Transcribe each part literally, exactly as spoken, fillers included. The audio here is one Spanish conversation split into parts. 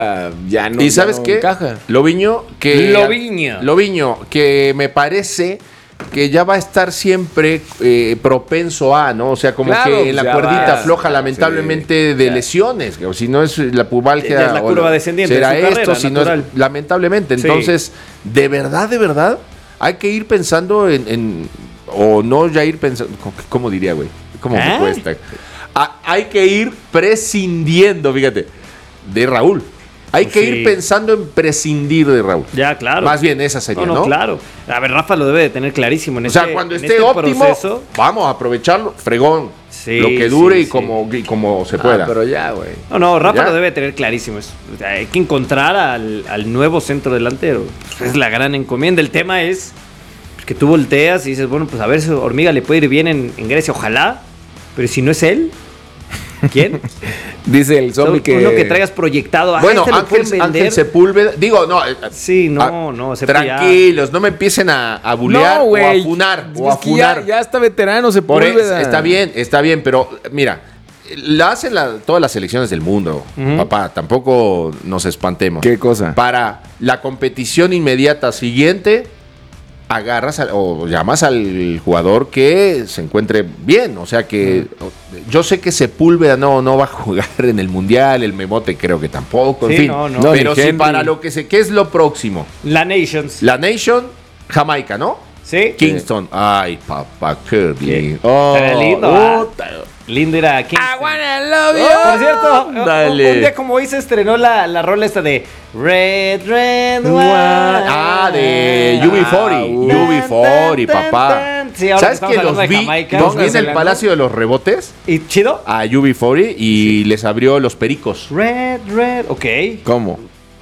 Uh, ya no, ¿Y sabes no qué? encaja. Loviño, que... Loviño. Loviño, que me parece que ya va a estar siempre eh, propenso a, ¿no? O sea, como Claro, que en la ya cuerdita va. floja lamentablemente Sí, de ya. lesiones. O si no es la pubalgia... Ya es la o curva descendiente será de su esto, carrera, si natural. no es... Lamentablemente. Sí. Entonces, de verdad, de verdad, hay que ir pensando en... en o no ya ir pensando... ¿Cómo diría, güey? ¿Cómo ¿Eh? me cuesta? Ah, hay que ir prescindiendo, fíjate, de Raúl. Hay Pues que sí. ir pensando en prescindir de Raúl. Ya, claro. Más bien esa sería, No, ¿no? no, claro. A ver, Rafa lo debe de tener clarísimo en O este, sea, cuando en esté este óptimo, proceso. vamos a aprovecharlo, fregón. Sí, lo que dure sí, y sí. como, y como se Ah, pueda. pero ya, güey. No, no, Rafa ¿Ya? lo debe de tener clarísimo. Es- o sea, hay que encontrar al, al nuevo centro delantero. Es la gran encomienda. El tema es que tú volteas y dices, bueno, pues a ver si Hormiga le puede ir bien en, en Grecia, ojalá. Pero si no es él, ¿quién? Dice el zombie Uno que... Uno que traigas proyectado. Ah, Bueno, este lo Ángel, pueden vender. Ángel Sepúlveda. Digo, no. eh, Sí, no, ah, no. Cepillo ya. tranquilos, no me empiecen a, a bulear No, o a güey. funar. Es O a que ya, funar. ya está veterano, se Por eso, Sepúlveda. está bien, está bien, pero mira, la hacen la- todas las selecciones del mundo, Ujú. papá, tampoco nos espantemos. ¿Qué cosa? Para la competición inmediata siguiente, agarras al- o llamas al jugador que se encuentre bien, o sea que yo sé que Sepúlveda no, no va a jugar en el Mundial, el Memote creo que tampoco, en Sí, fin, no, no. No, pero ni si Henry. para lo que sé, ¿qué es lo próximo? La Nations. La Nation, Jamaica, ¿no? ¿Sí? Kingston, ay papá, qué bien. Estaría lindo, ¿ah? puta. Lindo ir a Kingston. I wanna love you. Oh, por cierto, Dale. un, un día como hoy se estrenó la, la rola esta de Red, Red, Wine. Ah, de U B cuarenta. uh. U B cuarenta, papá. Sí, ahora ¿Sabes estamos que los hablando de vi, Jamaica, los vi en el póngansela, ¿no? Palacio de los Rebotes ¿Y chido? a U B cuarenta y les abrió los Pericos? Red, Red, ok. ¿Cómo?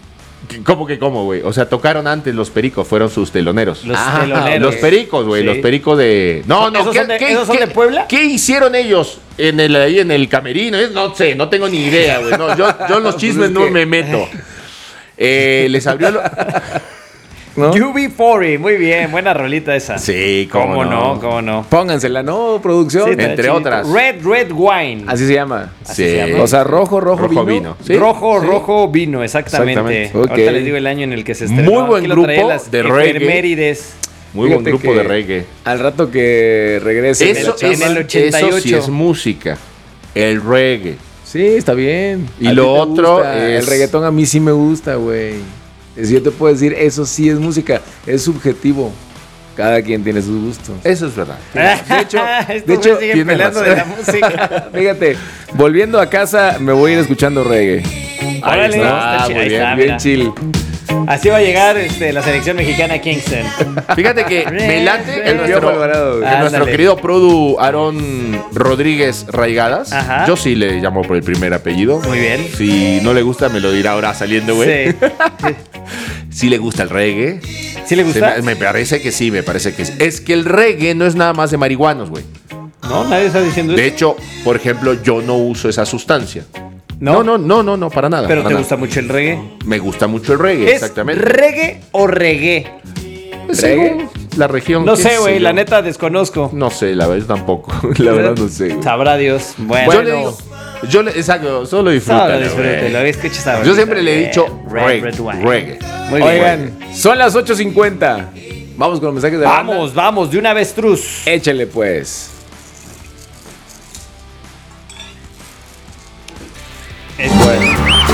¿Cómo que cómo, güey? O sea, tocaron antes los Pericos, fueron sus teloneros. Los Ah, teloneros. Los Pericos, güey, Sí. los Pericos de... No, no, ¿Esos son de- esos son qué- de Puebla? ¿Qué hicieron ellos en el, ahí en el camerino? Es- No sé, no tengo ni idea, güey. No, yo, yo en los chismes Pues es no que- me meto. Eh, les abrió... lo- ¿No? U B cuarenta, muy bien, buena rolita esa. Sí, ¿Cómo, cómo no? no. ¿Cómo no? Póngansela, ¿no? Producción. Sí, está entre chidito. otras. Red, Red Wine. Así se llama. Así se llama. O sea, rojo, rojo, Rojo vino. vino. ¿Sí? Rojo, Sí. rojo vino, exactamente. Exactamente. Ok. Ahorita les digo el año en el que se estrenó. Muy buen Aquí lo grupo traía las de reggae. efemérides. Muy buen Fíjate grupo que de reggae. Al rato que regrese. Eso, en el es, ochenta y ocho. eso sí es música. El reggae. Sí, está bien. Y A ti lo te otro gusta. es- El reggaetón a mí sí me gusta, güey. Si yo te puedo decir, eso sí es música. Es subjetivo. Cada quien tiene sus gustos. Eso es verdad. De hecho, Estos de hecho güeyes siguen tiene peleando razón. de la música. Fíjate, volviendo a casa, me voy a ir escuchando reggae. Órale, está, está chi- muy ahí bien, está, Bien mira. chill. Así va a llegar este, la selección mexicana a Kingston. Fíjate que me late que El nuestro, Piojo Alvarado, güey. que nuestro Ándale. querido produ Aarón Rodríguez Raigadas. Ajá. Yo sí le llamo por el primer apellido. Muy bien. Si no le gusta, me lo dirá ahora saliendo, güey. Sí. Sí le gusta el reggae. ¿Sí le gusta? Se me, me parece que sí, me parece que sí. Es que el reggae no es nada más de marihuanos, güey. No, nadie está diciendo De eso. hecho, por ejemplo, yo no uso esa sustancia. No, No, no, no, no, no, para nada. Pero para te nada. gusta mucho el reggae. Me gusta mucho el reggae, ¿Es exactamente. reggae o reggae? Según la región. No qué sé, güey, yo. la neta desconozco. No sé, la verdad tampoco. La verdad no sé. güey. Sabrá Dios. Bueno, Yo le digo, yo le, exacto, solo disfrútalo, Solo disfrútelo, güey. escucha esa Yo rolita. siempre le he dicho Red, reggae, red wine. reggae. Muy bien. Oigan, son las ocho cincuenta. Vamos con los mensajes de la banda. Vamos, vamos, de una vez, Truz. Échale pues. Es bueno.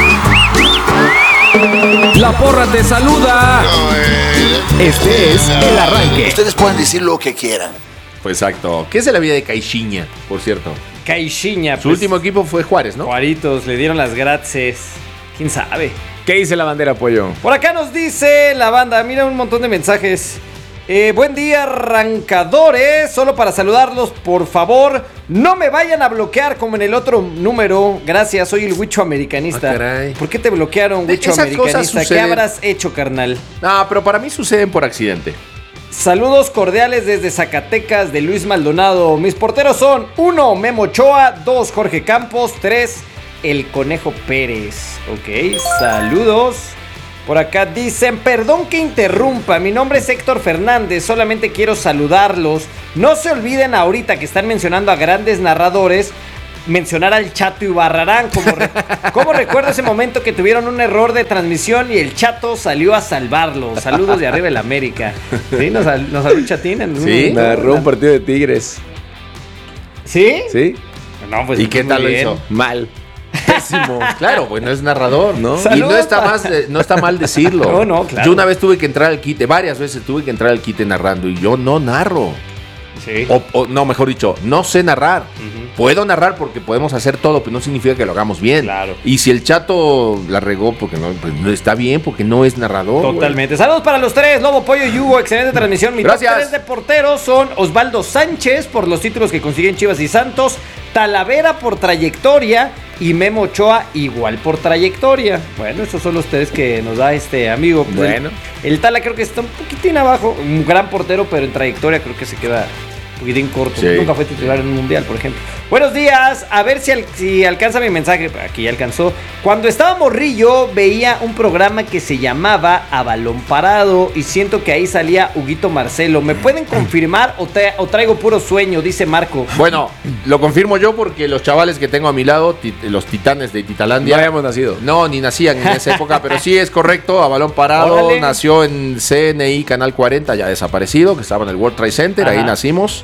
La porra te saluda. Este es el arranque. Ustedes pueden decir lo que quieran. Pues exacto. ¿Qué es de la vida de Caixinha, por cierto? Caixinha. Su último equipo fue Juárez, ¿no? Juaritos, le dieron las gracias. ¿Quién sabe? ¿Qué dice la bandera, pollo? Por acá nos dice la banda, mira un montón de mensajes. Eh, buen día, arrancadores. Solo para saludarlos, por favor, no me vayan a bloquear como en el otro número. Gracias, soy el Huicho Americanista. Ah, caray. ¿Por qué te bloquearon, De- Huicho esas cosas Americanista? ¿Qué suceden. habrás hecho, carnal? No, pero para mí suceden por accidente. Saludos cordiales desde Zacatecas de Luis Maldonado. Mis porteros son uno, Memo Ochoa, dos, Jorge Campos, tres, El Conejo Pérez. Ok, saludos. Por acá dicen, perdón que interrumpa, mi nombre es Héctor Fernández, solamente quiero saludarlos. No se olviden ahorita que están mencionando a grandes narradores, mencionar al Chato Ibarrarán. Como, re, como recuerdo ese momento que tuvieron un error de transmisión y el Chato salió a salvarlo. Saludos de arriba del América. Sí, nos, nos salió un chatín. En sí, narró un partido de Tigres. ¿Sí? Sí. No, pues ¿y qué tal lo hizo? Mal. Pésimo. Claro, bueno, es narrador, ¿no? Saludos. Y no está, más de, no está mal decirlo. No, no, claro. Yo una vez tuve que entrar al quite, varias veces tuve que entrar al quite narrando y yo no narro. Sí. O, o no, mejor dicho, no sé narrar. Uh-huh. Puedo narrar porque podemos hacer todo, pero no significa que lo hagamos bien. Claro. Y si el Chato la regó porque no, pues no está bien, porque no es narrador. Totalmente. Güey. Saludos para los tres, Lobo, Pollo y Hugo. Excelente transmisión. Mi Gracias. top tres de porteros son Osvaldo Sánchez por los títulos que consiguen Chivas y Santos, Talavera por trayectoria y Memo Ochoa igual por trayectoria. Bueno, esos son los tres que nos da este amigo. Pues bueno. El, el Tala creo que está un poquitín abajo. Un gran portero, pero en trayectoria creo que se queda un poquitín corto. Sí. Nunca fue titular en un mundial, por ejemplo. Buenos días. A ver si, al, si alcanza mi mensaje. Aquí ya alcanzó. Cuando estaba morrillo veía un programa que se llamaba A Balón Parado y siento que ahí salía Huguito Marcelo. ¿Me pueden confirmar o, tra- o traigo puro sueño? Dice Marco. Bueno, lo confirmo yo porque los chavales que tengo a mi lado, tit- los titanes de Titalandia, no habíamos nacido. No, ni nacían en esa época, pero sí es correcto. A Balón Parado. Órale. Nació en C N I Canal cuarenta, ya desaparecido, que estaba en el World Trade Center. Ajá. Ahí nacimos.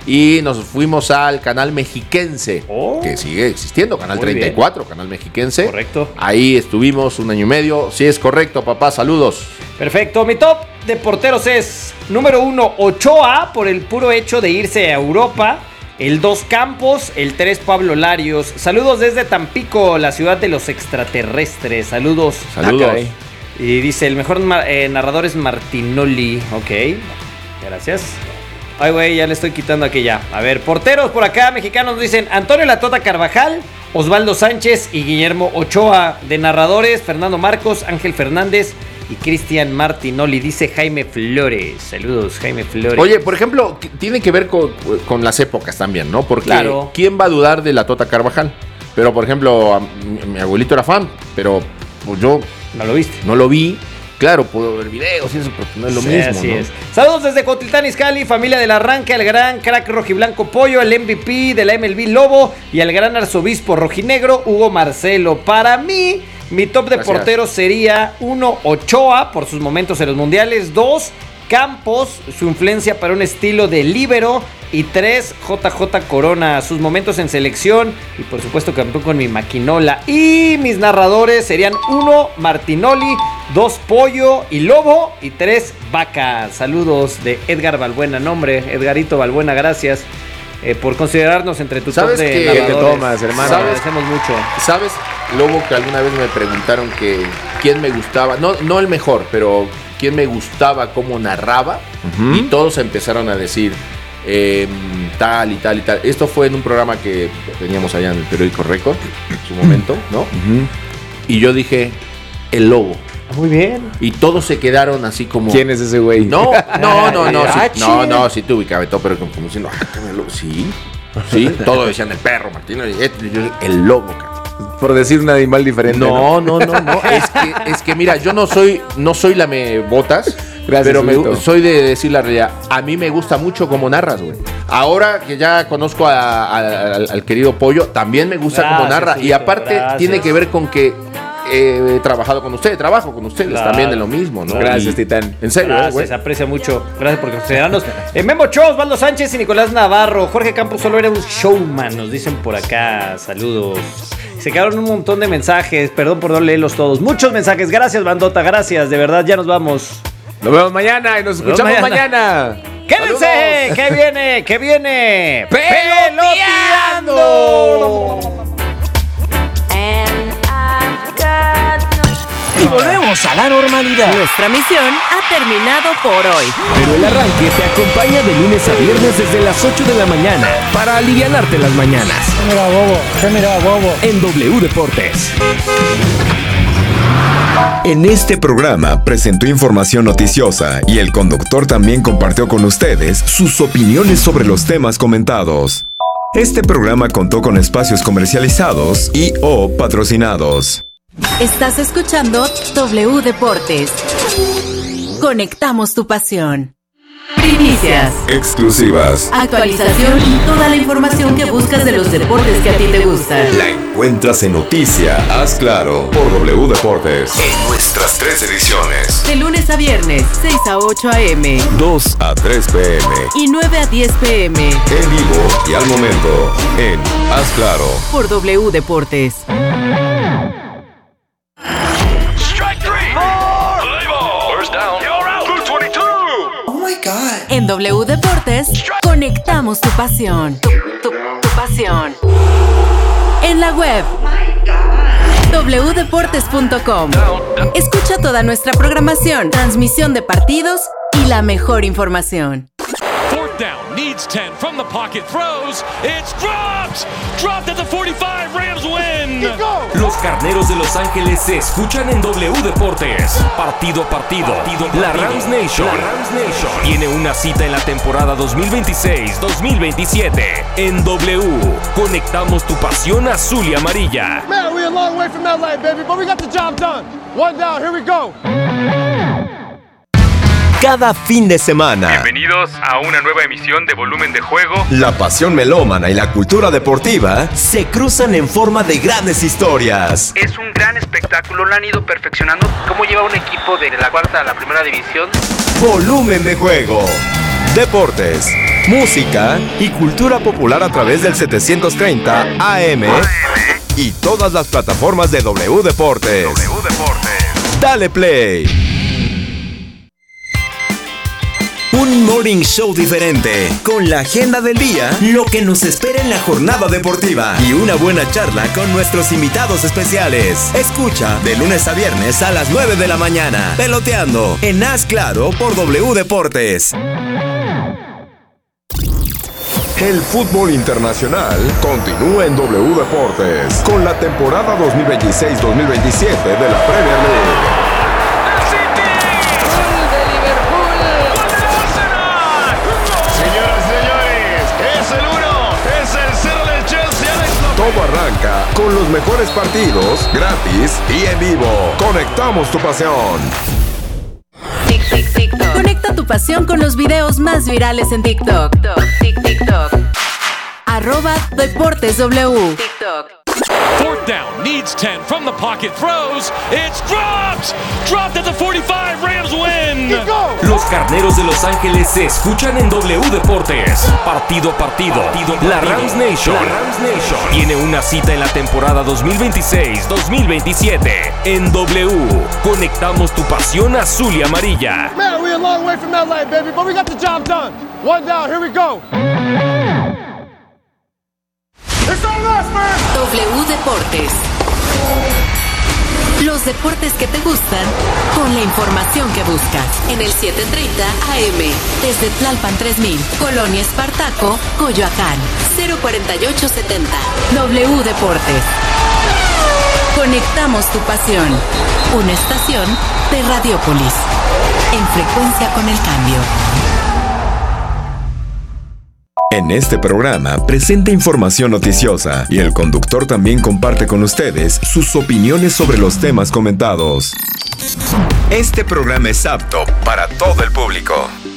Y nos fuimos al canal mexiquense, oh, que sigue existiendo, canal treinta y cuatro, bien. Canal mexiquense. Correcto. Ahí estuvimos un año y medio. Sí, es correcto, papá, saludos. Perfecto, mi top de porteros es número uno, Ochoa, por el puro hecho de irse a Europa. El dos, Campos. El tres, Pablo Larios. Saludos desde Tampico, la ciudad de los extraterrestres. Saludos. Saludos. Ah, y dice, el mejor eh, narrador es Martinoli. Ok, gracias. Ay, güey, ya le estoy quitando aquí ya. A ver, porteros por acá, mexicanos, nos dicen Antonio La Tota Carvajal, Osvaldo Sánchez y Guillermo Ochoa. De narradores, Fernando Marcos, Ángel Fernández y Cristian Martinoli. Dice Jaime Flores. Saludos, Jaime Flores. Oye, por ejemplo, tiene que ver con, con las épocas también, ¿no? Porque claro. ¿quién va a dudar de La Tota Carvajal? Pero, por ejemplo, a, mi, mi abuelito era fan, pero pues, yo... ¿No lo viste? No lo vi. Claro, puedo ver videos y eso, pero no es lo sí, mismo, así ¿no? es. Saludos desde Cotitlán Izcalli, familia del arranque, al gran crack rojiblanco Pollo, el M V P de la M L B Lobo y al gran arzobispo rojinegro Hugo Marcelo. Para mí, mi top de Gracias. Porteros sería uno, Ochoa, por sus momentos en los mundiales. Dos, Campos, su influencia para un estilo de líbero. Y tres, J J Corona, sus momentos en selección. Y por supuesto campeón con mi maquinola. Y mis narradores serían uno, Martinoli, dos, Pollo y Lobo. Y tres, Vaca. Saludos de Edgar Balbuena. Nombre, Edgarito Balbuena, gracias eh, por considerarnos entre tus top de que narradores. te tomas, hermano? ¿Sabes? Agradecemos mucho. ¿Sabes, Lobo, que alguna vez me preguntaron que quién me gustaba? No, no el mejor, pero quién me gustaba cómo narraba. Uh-huh. Y todos empezaron a decir... Eh, tal y tal y tal. Esto fue en un programa que teníamos allá en el periódico Récord en su momento, ¿no? Uh-huh. Y yo dije, el Lobo. Muy bien. Y todos se quedaron así como... ¿Quién es ese güey? No, no, no, no. Sí, no, no, sí te ubicaba todo, pero como, como diciendo, ah, qué Lobo. Sí, sí. Todos decían el perro, Martín. El Lobo, cabrón. Por decir un animal diferente. No, no, no, no. no. es, que, es que mira, yo no soy, no soy la me botas. Gracias, pero me, soy de decir la realidad. A mí me gusta mucho cómo narras, güey. Ahora que ya conozco a, a, al, al querido Pollo, también me gusta gracias, cómo narra. Y aparte gracias. Tiene que ver con que he trabajado con ustedes, trabajo con ustedes claro. También de lo mismo, ¿no? Gracias, y, Titán. En serio, gracias, güey. Se aprecia mucho. Gracias por considerarnos. Eh, Memo Ochoa, Osvaldo Sánchez y Nicolás Navarro. Jorge Campos solo era un showman, nos dicen por acá. Saludos. Se quedaron un montón de mensajes. Perdón por no leerlos todos. Muchos mensajes. Gracias, bandota. Gracias. De verdad, ya nos vamos. Nos vemos mañana y nos escuchamos nos mañana. mañana. ¡Quédense! ¡Que viene! ¡Que viene! ¡Peloteando! Y volvemos a la normalidad. Nuestra misión ha terminado por hoy. Pero el arranque te acompaña de lunes a viernes desde las ocho de la mañana para alivianarte las mañanas. Mira, bobo. ¿Qué mira, bobo? En W Deportes. En este programa presentó información noticiosa y el conductor también compartió con ustedes sus opiniones sobre los temas comentados. Este programa contó con espacios comercializados y o patrocinados. Estás escuchando W Deportes. Conectamos tu pasión. Primicias, Exclusivas. actualización y toda la información que buscas de los deportes que a ti te gustan. La encuentras en Noticia, Haz Claro, por W Deportes. En nuestras tres ediciones. De lunes a viernes, seis a ocho a eme dos a tres pe eme. y nueve a diez pe eme En vivo y al momento. En Haz Claro. por W Deportes. En W Deportes, conectamos tu pasión. Tu, tu, tu pasión. En la web, doble u deportes punto com. Escucha toda nuestra programación, transmisión de partidos y la mejor información. Fourth down, needs ten from the pocket, throws, it's dropped! Dropped at the forty-five, Rams win! Los Carneros de Los Ángeles se escuchan en W Deportes. Partido a partido. partido, partido. La Rams Nation. La Rams Nation tiene una cita en la temporada dos mil veintiséis dos mil veintisiete. En W, conectamos tu pasión azul y amarilla. Man, we're a long way from L A, baby, but we got the job done. One down, here we go. Cada fin de semana, Bienvenidos a una nueva emisión de Volumen de Juego. la pasión melómana y la cultura deportiva se cruzan en forma de grandes historias. Es un gran espectáculo, lo han ido perfeccionando. ¿Cómo lleva un equipo de la cuarta a la primera división? Volumen de Juego. Deportes, música y cultura popular a través del setecientos treinta A M y todas las plataformas de W Deportes. W Deportes. Dale play. Un morning show diferente, con la agenda del día, lo que nos espera en la jornada deportiva y una buena charla con nuestros invitados especiales. Escucha de lunes a viernes a las nueve de la mañana, Peloteando en Haz Claro por W Deportes. El fútbol internacional continúa en W Deportes con la temporada dos mil veintiséis dos mil veintisiete de la Premier League. Todo arranca con los mejores partidos, gratis y en vivo. Conectamos tu pasión. Tic, tic, TikTok. Conecta tu pasión con los videos más virales en TikTok. Tic, TikTok. Arroba Deportes W. TikTok. Fourth down, needs ten from the pocket, throws, it's dropped! Dropped at the forty-five, Rams win! Los Carneros de Los Ángeles se escuchan en W Deportes. Partido a partido. partido, partido. La Rams Nation. La Rams Nation tiene una cita en la temporada dos mil veintiséis dos mil veintisiete. En W, conectamos tu pasión azul y amarilla. Man, we're a long way from L A, baby, but we got the job done. One down, here we go. It's on us, man. W Deportes. Los deportes que te gustan con la información que buscas. En el setecientos treinta A M. Desde Tlalpan tres mil. Colonia Espartaco, Coyoacán. cero cuarenta y ocho setenta. W Deportes. Conectamos tu pasión. Una estación de Radiopolis. En frecuencia con el cambio. En este programa presenta información noticiosa y el conductor también comparte con ustedes sus opiniones sobre los temas comentados. Este programa es apto para todo el público.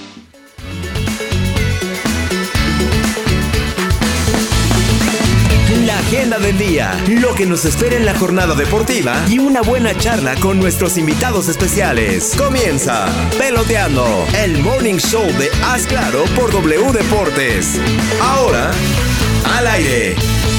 La agenda del día, lo que nos espera en la jornada deportiva y una buena charla con nuestros invitados especiales. Comienza Peloteando, el morning show de Haz Claro por W Deportes. Ahora, al aire.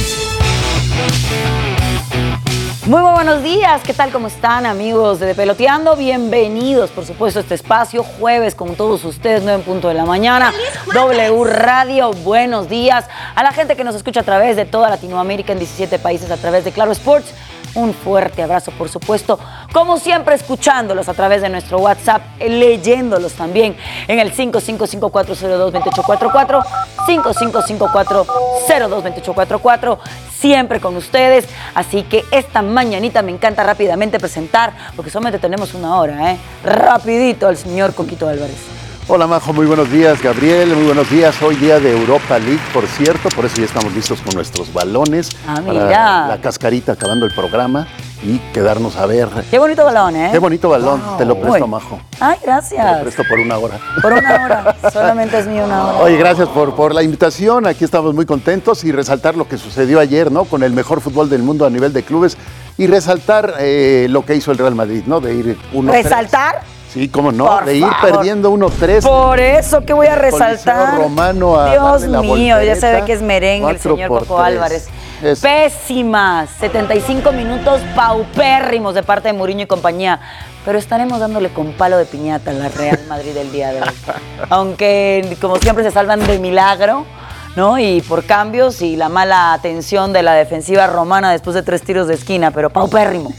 Muy, muy buenos días, ¿qué tal? ¿Cómo están, amigos de Peloteando? Bienvenidos, por supuesto, a este espacio, jueves con todos ustedes, nueve en punto de la mañana, W Radio, buenos días. A la gente que nos escucha a través de toda Latinoamérica, en diecisiete países, a través de Claro Sports, un fuerte abrazo, por supuesto, como siempre, escuchándolos a través de nuestro WhatsApp, leyéndolos también en el cinco cinco cinco cuatro cero dos dos ocho cuatro cuatro, cinco cinco cinco cuatro cero dos dos ocho cuatro cuatro, siempre con ustedes. Así que esta mañanita me encanta rápidamente presentar, porque solamente tenemos una hora, ¿eh? Rapidito al señor Coquito Álvarez. Hola Majo, muy buenos días Gabriel, muy buenos días. Hoy día de Europa League, por cierto, por eso ya estamos listos con nuestros balones. Ah, mira. Para la cascarita acabando el programa. y quedarnos a ver. Qué bonito balón, ¿eh? Qué bonito balón, Wow. te lo presto, Uy. Majo. Ay, Te gracias. lo presto por una hora. Por una hora. Solamente es mío una hora. Oye, gracias por, por la invitación. Aquí estamos muy contentos y resaltar lo que sucedió ayer, ¿no? Con el mejor fútbol del mundo a nivel de clubes y resaltar eh, lo que hizo el Real Madrid, ¿no? De ir uno tres. ¿Resaltar? Sí, cómo no, Por de ir favor. perdiendo uno tres. Por eso que voy a Coliseo resaltar. Romano a Dios darle la mío, ya se ve voltereta. que es merengue el Cuatro señor por Coco tres. Álvarez. Es- Pésimas. setenta y cinco minutos paupérrimos de parte de Mourinho y compañía. Pero estaremos dándole con palo de piñata a la Real Madrid el día de hoy. Aunque, como siempre, se salvan de milagro, ¿no? Y por cambios y la mala atención de la defensiva romana después de tres tiros de esquina, pero paupérrimo.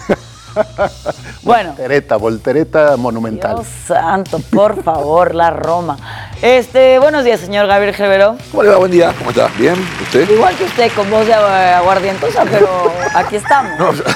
Bueno. Voltereta, voltereta monumental. Dios santo, por favor, la Roma. Este, buenos días, señor Gabriel Rivero. ¿Cómo le va? Buen día. ¿Cómo está? ¿Bien? ¿Usted? Igual que usted, con voz de agu- aguardientosa, pero aquí estamos.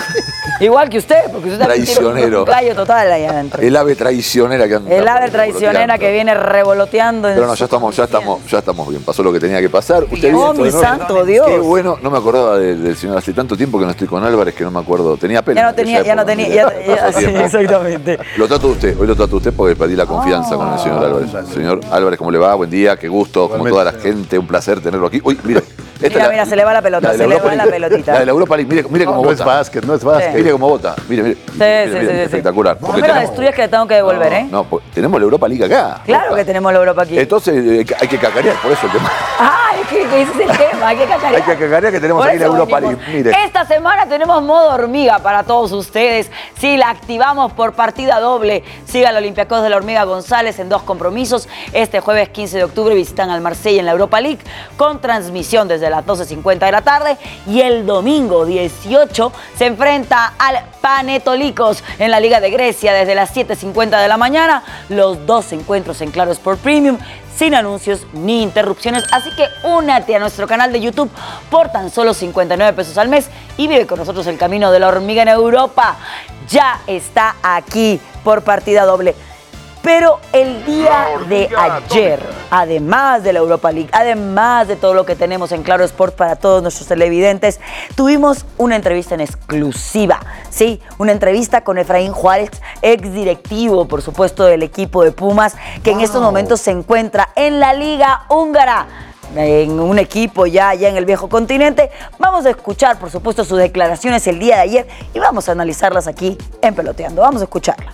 Igual que usted, porque usted también tiene un- Traicionero. un gallo total allá adentro. El ave traicionera que anda. El ave traicionera que viene revoloteando en Pero no, su- ya estamos, ya estamos, ya estamos bien. Pasó lo que tenía que pasar. Usted Oh, bien, mi todo en orden. santo Dios. Qué bueno, no me acordaba del, del señor. Hace tanto tiempo que no estoy con Álvarez que no me acuerdo. Tenía pelo. Ya no en aquella tenía, ya no época, tenía, mire, ya, ya- pasó sí, tiempo. exactamente. Lo trato de usted, hoy lo trato de usted porque pedí la confianza con el señor Álvarez. Señor Álvarez, ¿cómo le va? Buen día, qué gusto, como toda la gente, un placer tenerlo aquí. Uy, mire. esta Mira, es la- mira, se le va la pelota, la de se le Europa va la League. pelotita. La de la Europa League, mire, mire cómo No, no es vota. básquet, no es básquet. Mire cómo vota, mire, mire. Sí, Mire, sí, mire, sí, sí. espectacular. No Porque me lo tenemos- destruyas que le tengo que devolver, ¿eh? No, pues, tenemos la Europa League acá. Claro que tenemos la Europa aquí. Entonces eh, hay que cacarear, por eso el tema. Ah, es que ese es el tema, hay que cacarear. Hay que cacarear que tenemos Por aquí la eso Europa venimos. League. Mire. Esta semana tenemos modo hormiga para todos ustedes. Sí, la activamos por partida doble. Siga al Olympiacos de la Hormiga González en dos compromisos. Este jueves quince de octubre visitan al Marsella en la Europa League con transmisión desde las doce cincuenta de la tarde. Y el domingo dieciocho se enfrenta al Panetolikos en la Liga de Grecia desde las siete cincuenta de la mañana. Los dos encuentros en Claro Sport Premium, sin anuncios ni interrupciones. Así que únete a nuestro canal de YouTube por tan solo cincuenta y nueve pesos al mes y vive con nosotros el camino de la hormiga en Europa. Ya está aquí por partida doble. Pero el día de ayer, además de la Europa League, además de todo lo que tenemos en Claro Sport para todos nuestros televidentes, tuvimos una entrevista en exclusiva, ¿sí? Una entrevista con Efraín Juárez, ex directivo, por supuesto, del equipo de Pumas, que en estos momentos se encuentra en la Liga Húngara, en un equipo ya, ya en el viejo continente. Vamos a escuchar, por supuesto, sus declaraciones el día de ayer y vamos a analizarlas aquí en Peloteando. Vamos a escucharla.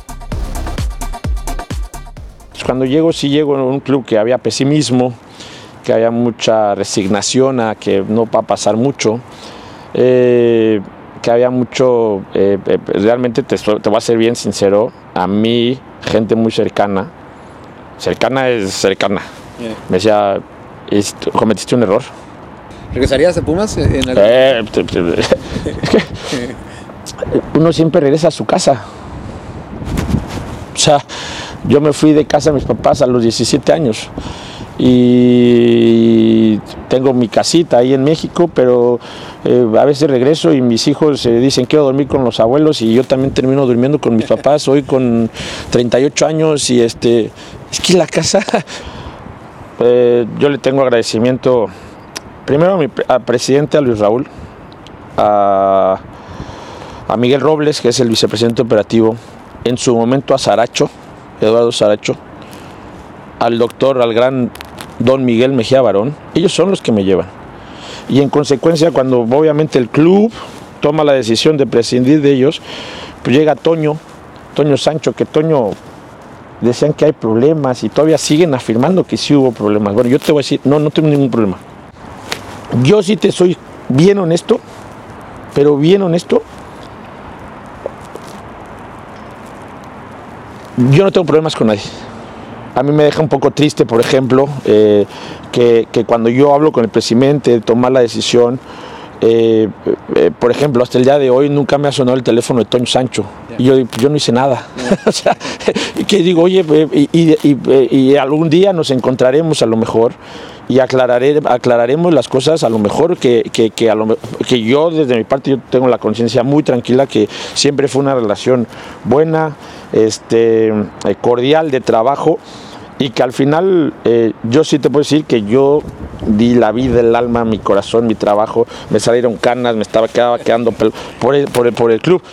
Cuando llego, sí llego a un club que había pesimismo, que había mucha resignación a que no va a pasar mucho, eh, que había mucho, eh, eh, realmente te, te voy a ser bien sincero, a mí, gente muy cercana, cercana es cercana, Yeah. me decía, cometiste un error. ¿Regresarías a Pumas en el... Eh, te- te- es que uno siempre regresa a su casa. O sea, yo me fui de casa de mis papás a los diecisiete años y tengo mi casita ahí en México, pero eh, a veces regreso y mis hijos eh, dicen quiero dormir con los abuelos y yo también termino durmiendo con mis papás hoy con treinta y ocho años y este, es que la casa, eh, yo le tengo agradecimiento primero a mi pre- al presidente, a Luis Raúl, a, a Miguel Robles, que es el vicepresidente operativo, en su momento a Saracho, Eduardo Saracho, al doctor, al gran don Miguel Mejía Barón. Ellos son los que me llevan. Y en consecuencia, cuando obviamente el club toma la decisión de prescindir de ellos, pues llega Toño, Toño Sancho, que Toño decían que hay problemas y todavía siguen afirmando que sí hubo problemas. Bueno, yo te voy a decir, no, no tengo ningún problema. Yo sí te soy bien honesto, pero bien honesto, yo no tengo problemas con nadie. A mí me deja un poco triste, por ejemplo, eh, que, que cuando yo hablo con el presidente de tomar la decisión, eh, eh, por ejemplo, hasta el día de hoy nunca me ha sonado el teléfono de Toño Sancho. Y yo, yo no hice nada. O sea, y que digo, oye, y, y, y, y algún día nos encontraremos a lo mejor y aclararé, aclararemos las cosas a lo mejor que, que, que, a lo, que yo desde mi parte yo tengo la conciencia muy tranquila que siempre fue una relación buena, este, cordial de trabajo y que al final eh, yo sí te puedo decir que yo di la vida, el alma, mi corazón, mi trabajo, me salieron canas, me estaba quedaba quedando pel- por el, por el, por el club.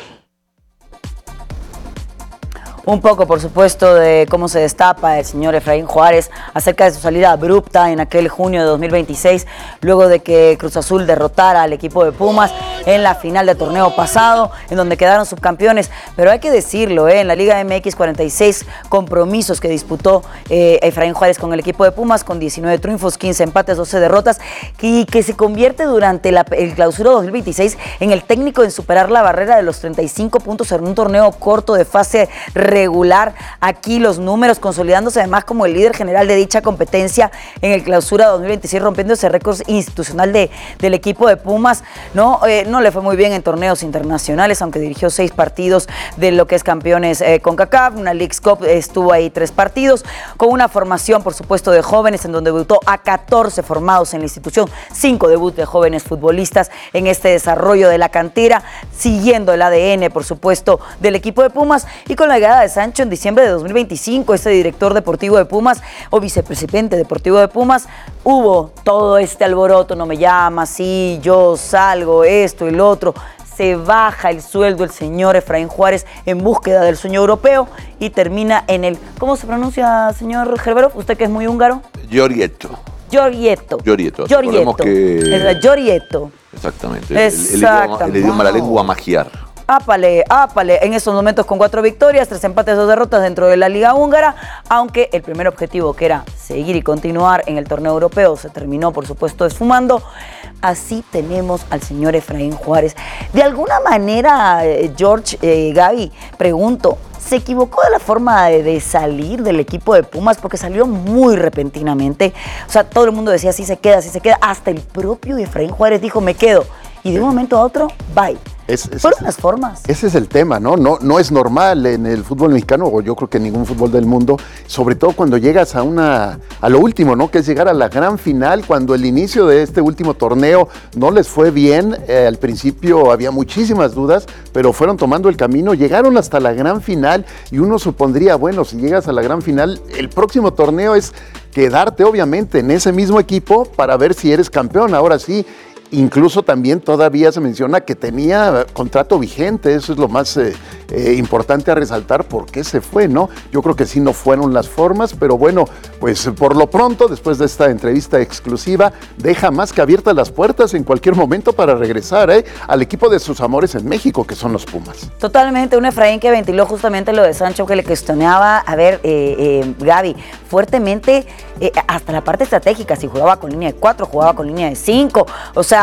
Un poco, por supuesto, de cómo se destapa el señor Efraín Juárez acerca de su salida abrupta en aquel junio de dos mil veintiséis, luego de que Cruz Azul derrotara al equipo de Pumas en la final del torneo pasado, en donde quedaron subcampeones. Pero hay que decirlo, ¿eh? En la Liga M X, cuarenta y seis compromisos que disputó eh, Efraín Juárez con el equipo de Pumas, con diecinueve triunfos, quince empates, doce derrotas, y que se convierte durante la, el clausura dos mil veintiséis en el técnico en superar la barrera de los treinta y cinco puntos en un torneo corto de fase regular. Aquí los números, consolidándose además como el líder general de dicha competencia en el clausura dos mil veintiséis, rompiendo ese récord institucional de, del equipo de Pumas. No, eh, no le fue muy bien en torneos internacionales, aunque dirigió seis partidos de lo que es campeones eh, CONCACAF, una Leagues Cup, estuvo ahí tres partidos, con una formación, por supuesto, de jóvenes, en donde debutó a catorce formados en la institución, cinco debuts de jóvenes futbolistas en este desarrollo de la cantera, siguiendo el A D N, por supuesto, del equipo de Pumas, y con la llegada de Sancho en diciembre de dos mil veinticinco, este director deportivo de Pumas o vicepresidente deportivo de Pumas, hubo todo este alboroto, no me llama, sí, yo salgo, esto y lo otro. Se baja el sueldo el señor Efraín Juárez en búsqueda del sueño europeo y termina en el, ¿cómo se pronuncia, señor Gerberov? Usted que es muy húngaro. Giorgetto. Giorgetto. Giorgetto. Giorgetto. Que... Giorgetto. Exactamente. El, el, Exactamente. idioma, el idioma, la lengua magiar. Ápale, ápale, en estos momentos con cuatro victorias, tres empates, dos derrotas dentro de la Liga Húngara, aunque el primer objetivo, que era seguir y continuar en el torneo europeo, se terminó, por supuesto, esfumando. Así tenemos al señor Efraín Juárez. De alguna manera, George, eh, Gaby, pregunto, ¿se equivocó de la forma de, de salir del equipo de Pumas? Porque salió muy repentinamente. O sea, todo el mundo decía, sí se queda, sí se queda. Hasta el propio Efraín Juárez dijo, me quedo. Y de un momento a otro, bye. Es, es, Fueron las formas. Ese es el tema, ¿no? ¿no? No es normal en el fútbol mexicano, o yo creo que en ningún fútbol del mundo, sobre todo cuando llegas a una a lo último, ¿no? Que es llegar a la gran final, cuando el inicio de este último torneo no les fue bien. Eh, al principio había muchísimas dudas, pero fueron tomando el camino, llegaron hasta la gran final, y uno supondría, bueno, si llegas a la gran final, el próximo torneo es quedarte, obviamente, en ese mismo equipo para ver si eres campeón. Ahora sí. Incluso también todavía se menciona que tenía contrato vigente, eso es lo más eh, eh, importante a resaltar, por qué se fue, ¿no? Yo creo que sí no fueron las formas, pero bueno, pues por lo pronto, después de esta entrevista exclusiva, deja más que abiertas las puertas en cualquier momento para regresar ¿eh? al equipo de sus amores en México, que son los Pumas. Totalmente, un Efraín que ventiló justamente lo de Sancho, que le cuestionaba, a ver, eh, eh, Gaby, fuertemente eh, hasta la parte estratégica, si jugaba con línea de cuatro, jugaba con línea de cinco, o sea,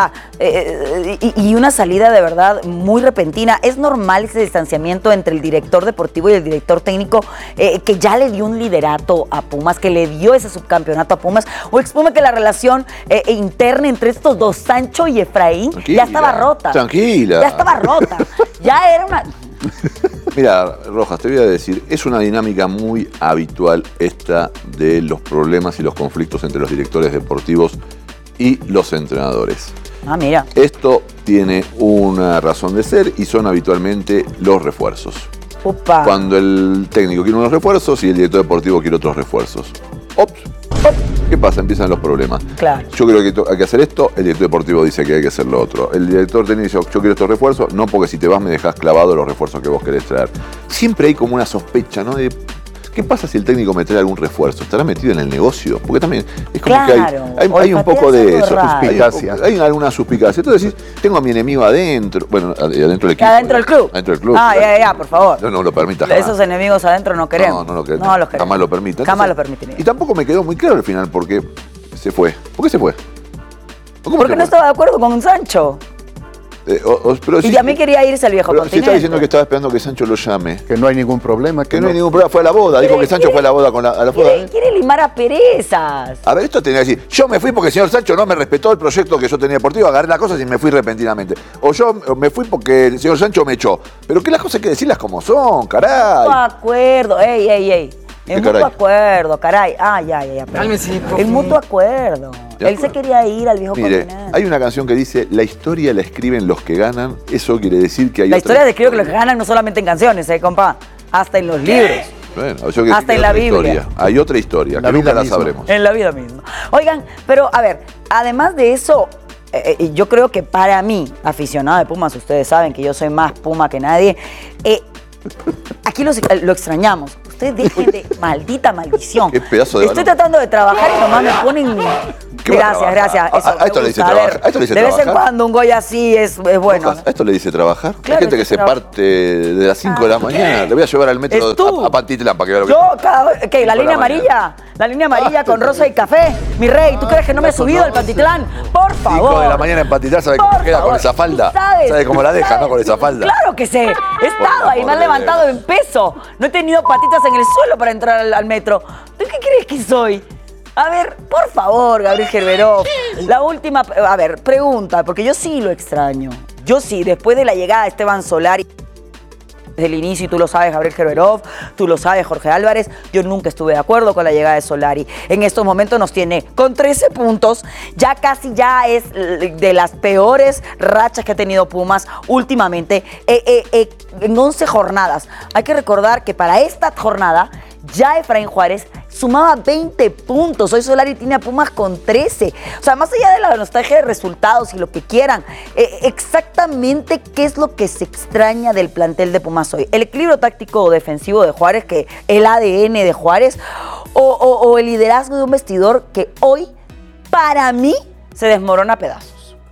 Eh, y, y una salida de verdad muy repentina. Es normal ese distanciamiento entre el director deportivo y el director técnico, eh, que ya le dio un liderato a Pumas, que le dio ese subcampeonato a Pumas, o expone que la relación eh, interna entre estos dos, Sancho y Efraín, tranquila, ya estaba rota. Tranquila. Ya estaba rota. Ya era una... Mira, Rojas, te voy a decir, es una dinámica muy habitual esta de los problemas y los conflictos entre los directores deportivos y los entrenadores. Ah, mira. Esto tiene una razón de ser y son habitualmente los refuerzos. Upa. Cuando el técnico quiere unos refuerzos y el director deportivo quiere otros refuerzos. Ops. ¿Qué pasa? Empiezan los problemas. Claro. Yo creo que hay que hacer esto, el director deportivo dice que hay que hacer lo otro. El director técnico dice, yo quiero estos refuerzos, no, porque si te vas me dejas clavado los refuerzos que vos querés traer. Siempre hay como una sospecha, ¿no? De, ¿qué pasa si el técnico me trae algún refuerzo? ¿Estará metido en el negocio? Porque también es como claro, que hay, hay, hay un poco de eso. Suspicacia. Hay, hay alguna suspicacia. Entonces decís, tengo a mi enemigo adentro. Bueno, adentro del equipo. ¿Adentro del club? Adentro del club. Ah, ya, ya, por favor. No, no lo permitas jamás. Esos enemigos adentro no queremos. No, no lo queremos. No los queremos. Jamás lo permitan. Jamás lo permitiría. Y tampoco me quedó muy claro al final por qué se fue. ¿Por qué se fue? Porque no estaba de acuerdo con un Sancho. Eh, o, o, pero y sí, también quería irse al viejo pero continente. Si está diciendo que estaba esperando que Sancho lo llame. Que no hay ningún problema. Que, que no, no hay ningún problema. Fue a la boda. Dijo que Sancho fue a la boda con la, a la boda. Quiere, quiere limar a perezas. A ver, esto tenía que decir, yo me fui porque el señor Sancho no me respetó el proyecto que yo tenía deportivo, agarré las cosas y me fui repentinamente. O yo me fui porque el señor Sancho me echó. Pero que las cosas hay que decirlas como son, caray. De acuerdo. Ey, ey, ey. El mutuo caray? acuerdo, caray. Ah, ya, ya, ya. Cálmese, El mutuo acuerdo. Él se quería ir al viejo Mire, continente. hay una canción que dice, la historia la escriben los que ganan. Eso quiere decir que hay La otra historia de creo que los que ganan no solamente en canciones, eh, compa. Hasta en los libros. Bueno, yo que hasta en la Biblia. Historia. Hay otra historia, la que nunca la misma. sabremos. En la vida misma. Oigan, pero a ver, además de eso, eh, yo creo que para mí, aficionado de Pumas, ustedes saben que yo soy más Puma que nadie, eh, aquí los, lo extrañamos. Ustedes dejen de maldita maldición. Qué pedazo de Estoy balón. tratando de trabajar y nomás me ponen... ¿Qué va a Gracias, trabajar? gracias. Eso A- a me esto le dice gusta. A ver, trabajar. A esto le dice de vez en trabajar. cuando un Goya así es, es bueno. ¿A esto le dice trabajar? Claro, Hay gente que dice se trabajar. parte de las cinco de la mañana. Le voy a llevar al metro Es tú. a, a Pantitlán para que vea lo que Yo, cada vez- ¿qué? ¿La Cinco de línea la mañana. amarilla? La línea amarilla con rosa y café. Mi rey, ¿tú crees que no me he subido al Pantitlán? Por favor. cinco de la mañana en Pantitlán, ¿sabe cómo Por queda con favor. esa falda? ¿Sabes? ¿Sabe cómo la deja, ¿Sabes? no? Con esa falda. Claro que sé. He estado ahí, me han de levantado en peso. No he tenido patitas en el suelo para entrar al, al metro. ¿Tú qué crees que soy? A ver, por favor, Gabriel Gerberov. La última, a ver, pregunta, porque yo sí lo extraño. Yo sí, después de la llegada de Esteban Solari, desde el inicio, y tú lo sabes, Gabriel Gerberov, tú lo sabes, Jorge Álvarez, yo nunca estuve de acuerdo con la llegada de Solari. En estos momentos nos tiene con trece puntos, ya casi ya es de las peores rachas que ha tenido Pumas últimamente, eh, eh, eh, en once jornadas. Hay que recordar que para esta jornada ya Efraín Juárez sumaba veinte puntos. Hoy Solari tiene a Pumas con trece. O sea, más allá de la nostalgia de resultados y lo que quieran, eh, exactamente qué es lo que se extraña del plantel de Pumas hoy. El equilibrio táctico defensivo de Juárez, que el A D N de Juárez, o, o, o el liderazgo de un vestidor que hoy, para mí, se desmorona a pedazos.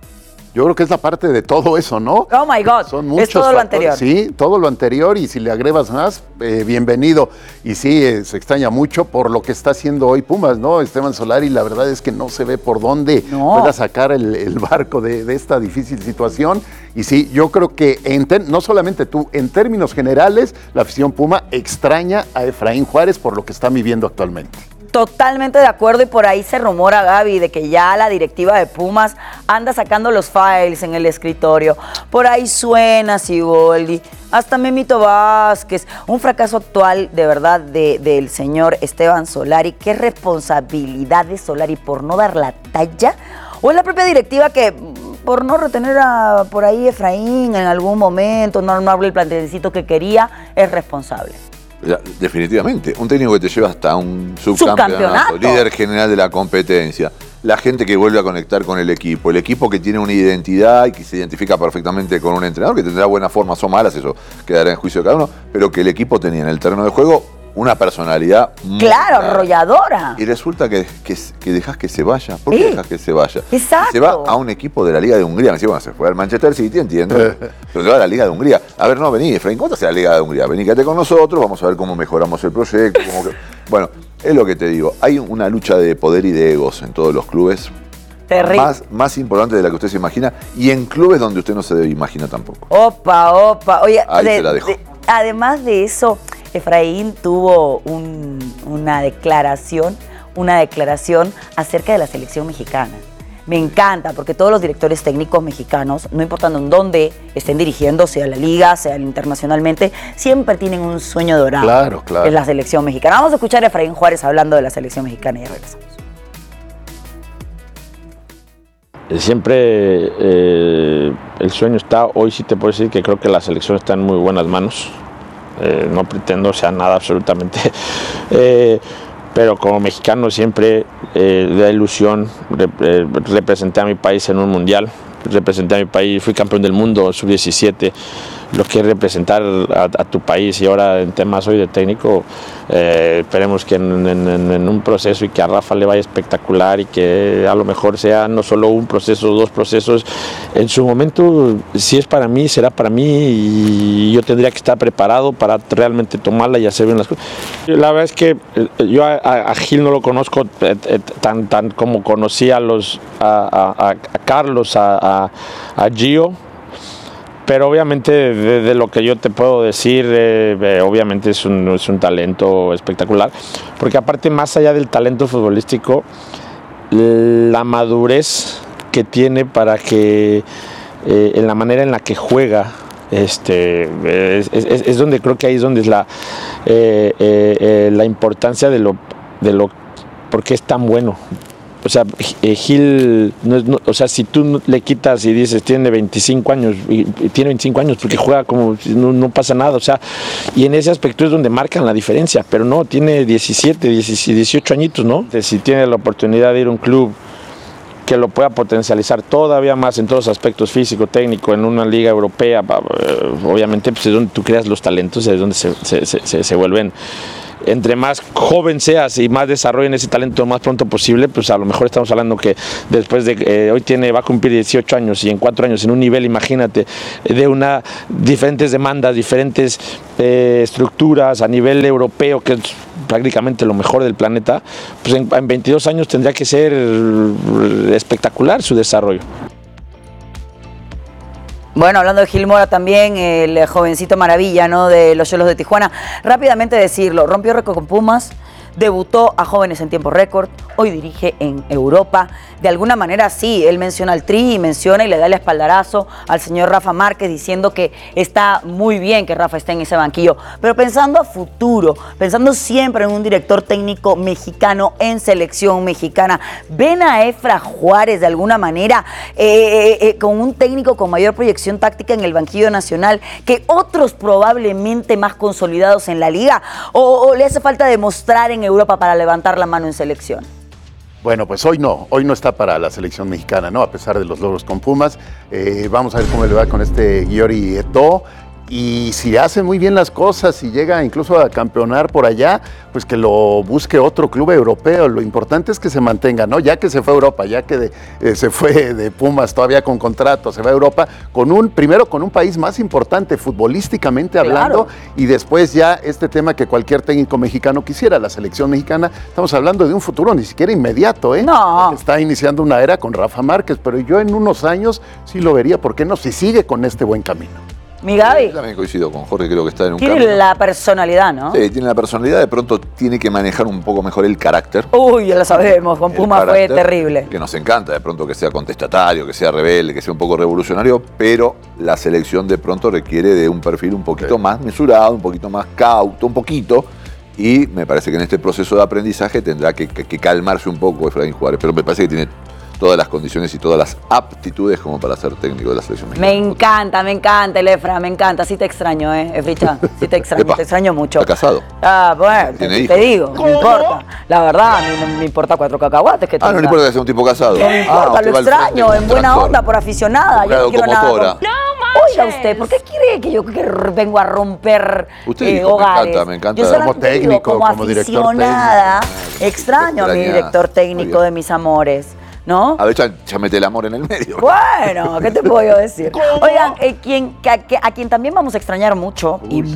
Yo creo que es la parte de todo eso, ¿no? Oh my God, Son muchos es todo lo factores. anterior. Sí, todo lo anterior, y si le agregas más, eh, bienvenido. Y sí, eh, se extraña mucho por lo que está haciendo hoy Pumas, ¿no? Esteban Solari, la verdad es que no se ve por dónde No. pueda sacar el, el barco de, de esta difícil situación. Y sí, yo creo que en ter- no solamente tú, en términos generales, la afición Puma extraña a Efraín Juárez por lo que está viviendo actualmente. Totalmente de acuerdo, y por ahí se rumora, Gaby, de que ya la directiva de Pumas anda sacando los files en el escritorio. Por ahí suena Siboldi, hasta Memito Vázquez. Un fracaso actual, de verdad, de, del señor Esteban Solari. ¿Qué responsabilidad de Solari por no dar la talla? ¿O es la propia directiva que, por no retener a por ahí Efraín en algún momento, no armarle el plantelecito que quería, es responsable? Ya, definitivamente, un técnico que te lleva hasta un subcampeonato, Subcampeonato. líder general de la competencia, la gente que vuelve a conectar con el equipo, el equipo que tiene una identidad y que se identifica perfectamente con un entrenador que tendrá buenas formas o malas, eso quedará en juicio de cada uno, pero que el equipo tenía en el terreno de juego una personalidad muy Claro, clara. arrolladora. Y resulta que, que, que dejas que se vaya. ¿Por qué Sí. dejas que se vaya? Exacto. Se va a un equipo de la Liga de Hungría. Me dice, bueno, se fue al Manchester City, entiendo. Pero se va a la Liga de Hungría. A ver, no, vení, Efraín, ¿cuánto hace la Liga de Hungría? Vení, quédate con nosotros, vamos a ver cómo mejoramos el proyecto. Cómo que... Bueno, es lo que te digo. Hay una lucha de poder y de egos en todos los clubes. Terrible. Más, más importante de la que usted se imagina. Y en clubes donde usted no se debe imaginar tampoco. Opa, opa. Oye, Ahí de- te la dejo. de- además de eso, Efraín tuvo un- una declaración, una declaración acerca de la selección mexicana. Me encanta, porque todos los directores técnicos mexicanos, no importando en dónde estén dirigiendo, sea la liga, sea internacionalmente, siempre tienen un sueño dorado. Claro, claro. Que es la selección mexicana. Vamos a escuchar a Efraín Juárez hablando de la selección mexicana y ya regresamos. Siempre eh, el sueño está, hoy sí te puedo decir que creo que la selección está en muy buenas manos. Eh, no pretendo sea nada absolutamente, eh, pero como mexicano siempre eh, da ilusión. Rep- eh, representé a mi país en un mundial, representé a mi país, fui campeón del mundo, sub diecisiete, lo que es representar a, a tu país, y ahora en temas hoy de técnico, eh, esperemos que en, en- en un proceso y que a Rafa le vaya espectacular y que a lo mejor sea no solo un proceso, dos procesos. En su momento, si es para mí, será para mí, y yo tendría que estar preparado para realmente tomarla y hacer bien las cosas. La verdad es que eh, yo a, a- a Gil no lo conozco eh, eh, tan, tan como conocí a, los, a, a- a Carlos, a, a, a Gio. Pero obviamente de, de lo que yo te puedo decir, eh, eh, obviamente es un, es un talento espectacular, porque aparte, más allá del talento futbolístico, la madurez que tiene para que eh, en la manera en la que juega, este, es, es- es donde creo que ahí es donde es la, eh, eh, eh, la importancia de lo, de lo, por qué es tan bueno. o sea, eh, Gil, no es, no, o sea, si tú le quitas y dices tiene veinticinco años, y, y tiene veinticinco años porque juega como si no, no pasa nada, o sea, y en ese aspecto es donde marcan la diferencia, pero no, tiene diecisiete, dieciocho añitos, ¿no? Si tiene la oportunidad de ir a un club que lo pueda potencializar todavía más en todos los aspectos físico, técnico, en una liga europea, obviamente pues es donde tú creas los talentos, es donde se, se, se, se vuelven. Entre más joven seas y más desarrollen ese talento lo más pronto posible, pues a lo mejor estamos hablando que después de eh, hoy tiene, va a cumplir dieciocho años y en cuatro años en un nivel, imagínate, de una diferentes demandas, diferentes eh, estructuras a nivel europeo, que es prácticamente lo mejor del planeta, pues en, en veintidós años tendría que ser espectacular su desarrollo. Bueno, hablando de Gil Mora también, el jovencito maravilla, ¿no?, de los Xolos de Tijuana. Rápidamente decirlo, rompió récord con Pumas, debutó a jóvenes en tiempo récord, hoy dirige en Europa. De alguna manera sí, él menciona al Tri y menciona y le da el espaldarazo al señor Rafa Márquez diciendo que está muy bien que Rafa esté en ese banquillo. Pero pensando a futuro, pensando siempre en un director técnico mexicano en selección mexicana, ¿ven a Efra Juárez de alguna manera eh, eh, con un técnico con mayor proyección táctica en el banquillo nacional que otros probablemente más consolidados en la liga? ¿O, o le hace falta demostrar en Europa para levantar la mano en selección? Bueno, pues hoy no, hoy no está para la selección mexicana, ¿no? A pesar de los logros con Pumas. Eh, vamos a ver cómo le va con este Giori Eto'o. Y si hace muy bien las cosas y llega incluso a campeonar por allá, pues que lo busque otro club europeo. Lo importante es que se mantenga, ¿no? Ya que se fue a Europa, ya que de, eh, se fue de Pumas todavía con contrato, se va a Europa, con un, primero con un país más importante futbolísticamente hablando, claro. Y después ya este tema que cualquier técnico mexicano quisiera, la selección mexicana. Estamos hablando de un futuro ni siquiera inmediato, ¿eh? No. Está iniciando una era con Rafa Márquez, pero yo en unos años sí lo vería, ¿por qué no? Si sigue con este buen camino. Mi Gaby. Yo también coincido con Jorge, creo que está en un Tiene camino. la personalidad, ¿no? Sí, tiene la personalidad, de pronto tiene que manejar un poco mejor el carácter. Uy, ya lo sabemos, con Puma fue terrible. Que nos encanta, de pronto que sea contestatario, que sea rebelde, que sea un poco revolucionario, pero la selección de pronto requiere de un perfil un poquito sí. más mesurado, un poquito más cauto, un poquito, y me parece que en este proceso de aprendizaje tendrá que, que, que calmarse un poco Efraín Juárez, pero me parece que tiene todas las condiciones y todas las aptitudes como para ser técnico de la selección mexicana. Me encanta, me encanta el Efra, me encanta. Sí te extraño, ¿eh, Efricha? Sí te extraño, Epa, te extraño mucho. ¿Está casado? Ah, bueno, te, te digo, no me importa. La verdad, a mí no me importa cuatro cacahuates que Ah, no le importa que sea un tipo casado. No me importa, ah, lo extraño, en buena tractor. onda, por aficionada. Yo no quiero nada con... No, Oiga usted, ¿por qué quiere que yo que vengo a romper usted eh, dijo, hogares? Me encanta, me encanta. Yo como técnico, digo, como, como director aficionada, técnico. extraño a mi director técnico de mis amores. ¿No? A ver, ya, ya mete el amor en el medio. Bueno, ¿qué te puedo yo decir? Oigan, eh, quien, que, que, a quien también vamos a extrañar mucho, Uy, y sí.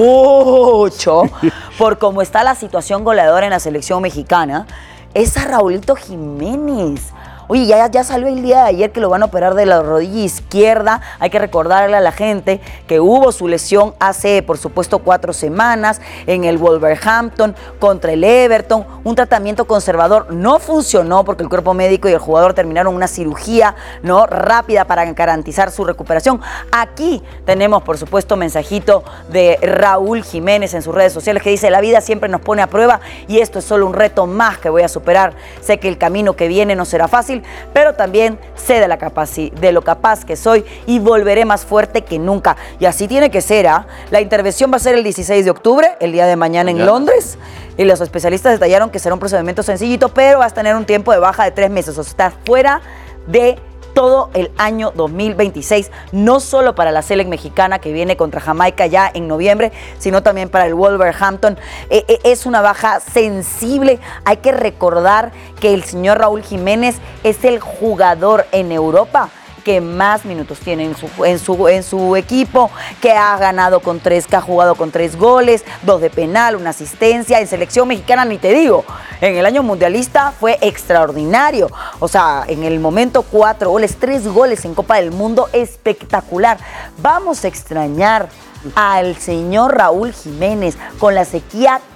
mucho, por cómo está la situación goleadora en la selección mexicana, es a Raulito Jiménez. Oye, ya, ya salió el día de ayer que lo van a operar de la rodilla izquierda. Hay que recordarle a la gente que hubo su lesión hace, por supuesto, cuatro semanas en el Wolverhampton contra el Everton. Un tratamiento conservador no funcionó porque el cuerpo médico y el jugador terminaron una cirugía no rápida para garantizar su recuperación. Aquí tenemos, por supuesto, mensajito de Raúl Jiménez en sus redes sociales que dice: la vida siempre nos pone a prueba y esto es solo un reto más que voy a superar. Sé que el camino que viene no será fácil, pero también sé de, la capaci- de lo capaz que soy y volveré más fuerte que nunca. Y así tiene que ser, ¿ah? ¿eh? La intervención va a ser el dieciséis de octubre, el día de mañana en Londres, y los especialistas detallaron que será un procedimiento sencillito, pero vas a tener un tiempo de baja de tres meses, o sea, estás fuera de todo el año dos mil veintiséis, no solo para la selección mexicana que viene contra Jamaica ya en noviembre, sino también para el Wolverhampton. Eh, eh, es una baja sensible. Hay que recordar que el señor Raúl Jiménez es el jugador en Europa que más minutos tiene en su, en, su, en su equipo, que ha ganado con tres, que ha jugado con tres goles, dos de penal, una asistencia. En selección mexicana ni te digo, en el año mundialista fue extraordinario. O sea, en el momento cuatro goles, tres goles en Copa del Mundo, espectacular. Vamos a extrañar al señor Raúl Jiménez con la sequía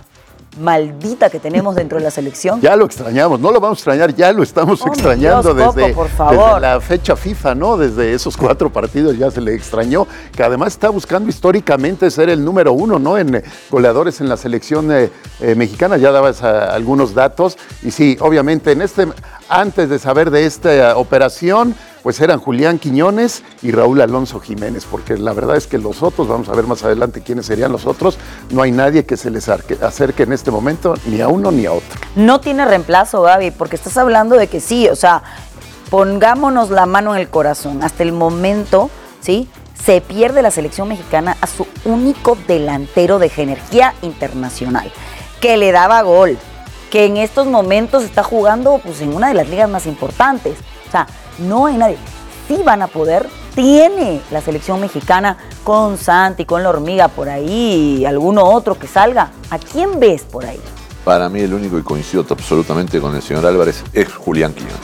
maldita que tenemos dentro de la selección. Ya lo extrañamos, no lo vamos a extrañar, ya lo estamos oh, extrañando Dios, desde, Coco, por favor. desde la fecha FIFA, ¿no? Desde esos cuatro partidos ya se le extrañó, que además está buscando históricamente ser el número uno, ¿no? En eh, goleadores en la selección eh, eh, mexicana, ya dabas a, algunos datos, y sí, obviamente, en este, antes de saber de esta uh, operación, pues eran Julián Quiñones y Raúl Alonso Jiménez, porque la verdad es que los otros, vamos a ver más adelante quiénes serían los otros, no hay nadie que se les acerque en este momento ni a uno ni a otro. No tiene reemplazo, Gaby, porque estás hablando de que sí, o sea, pongámonos la mano en el corazón. Hasta el momento, ¿sí? Se pierde la selección mexicana a su único delantero de jerarquía internacional, que le daba gol, que en estos momentos está jugando pues, en una de las ligas más importantes. O sea, no hay nadie. Sí van a poder, tiene la selección mexicana con Santi, con la hormiga por ahí, alguno otro que salga. ¿A quién ves por ahí? Para mí el único, y coincido absolutamente con el señor Álvarez, es Julián Quiñones.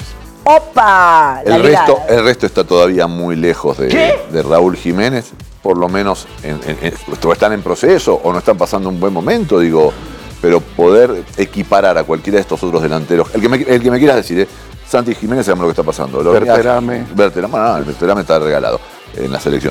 ¡Opa! El resto, el resto está todavía muy lejos de, de Raúl Jiménez, por lo menos en, en, en, o están en proceso o no están pasando un buen momento, digo, pero poder equiparar a cualquiera de estos otros delanteros, el que me, el que me quieras decir, ¿eh? Santi Jiménez, sabemos lo que está pasando. Berterame. Berterame, no, el Berterame está regalado en la selección.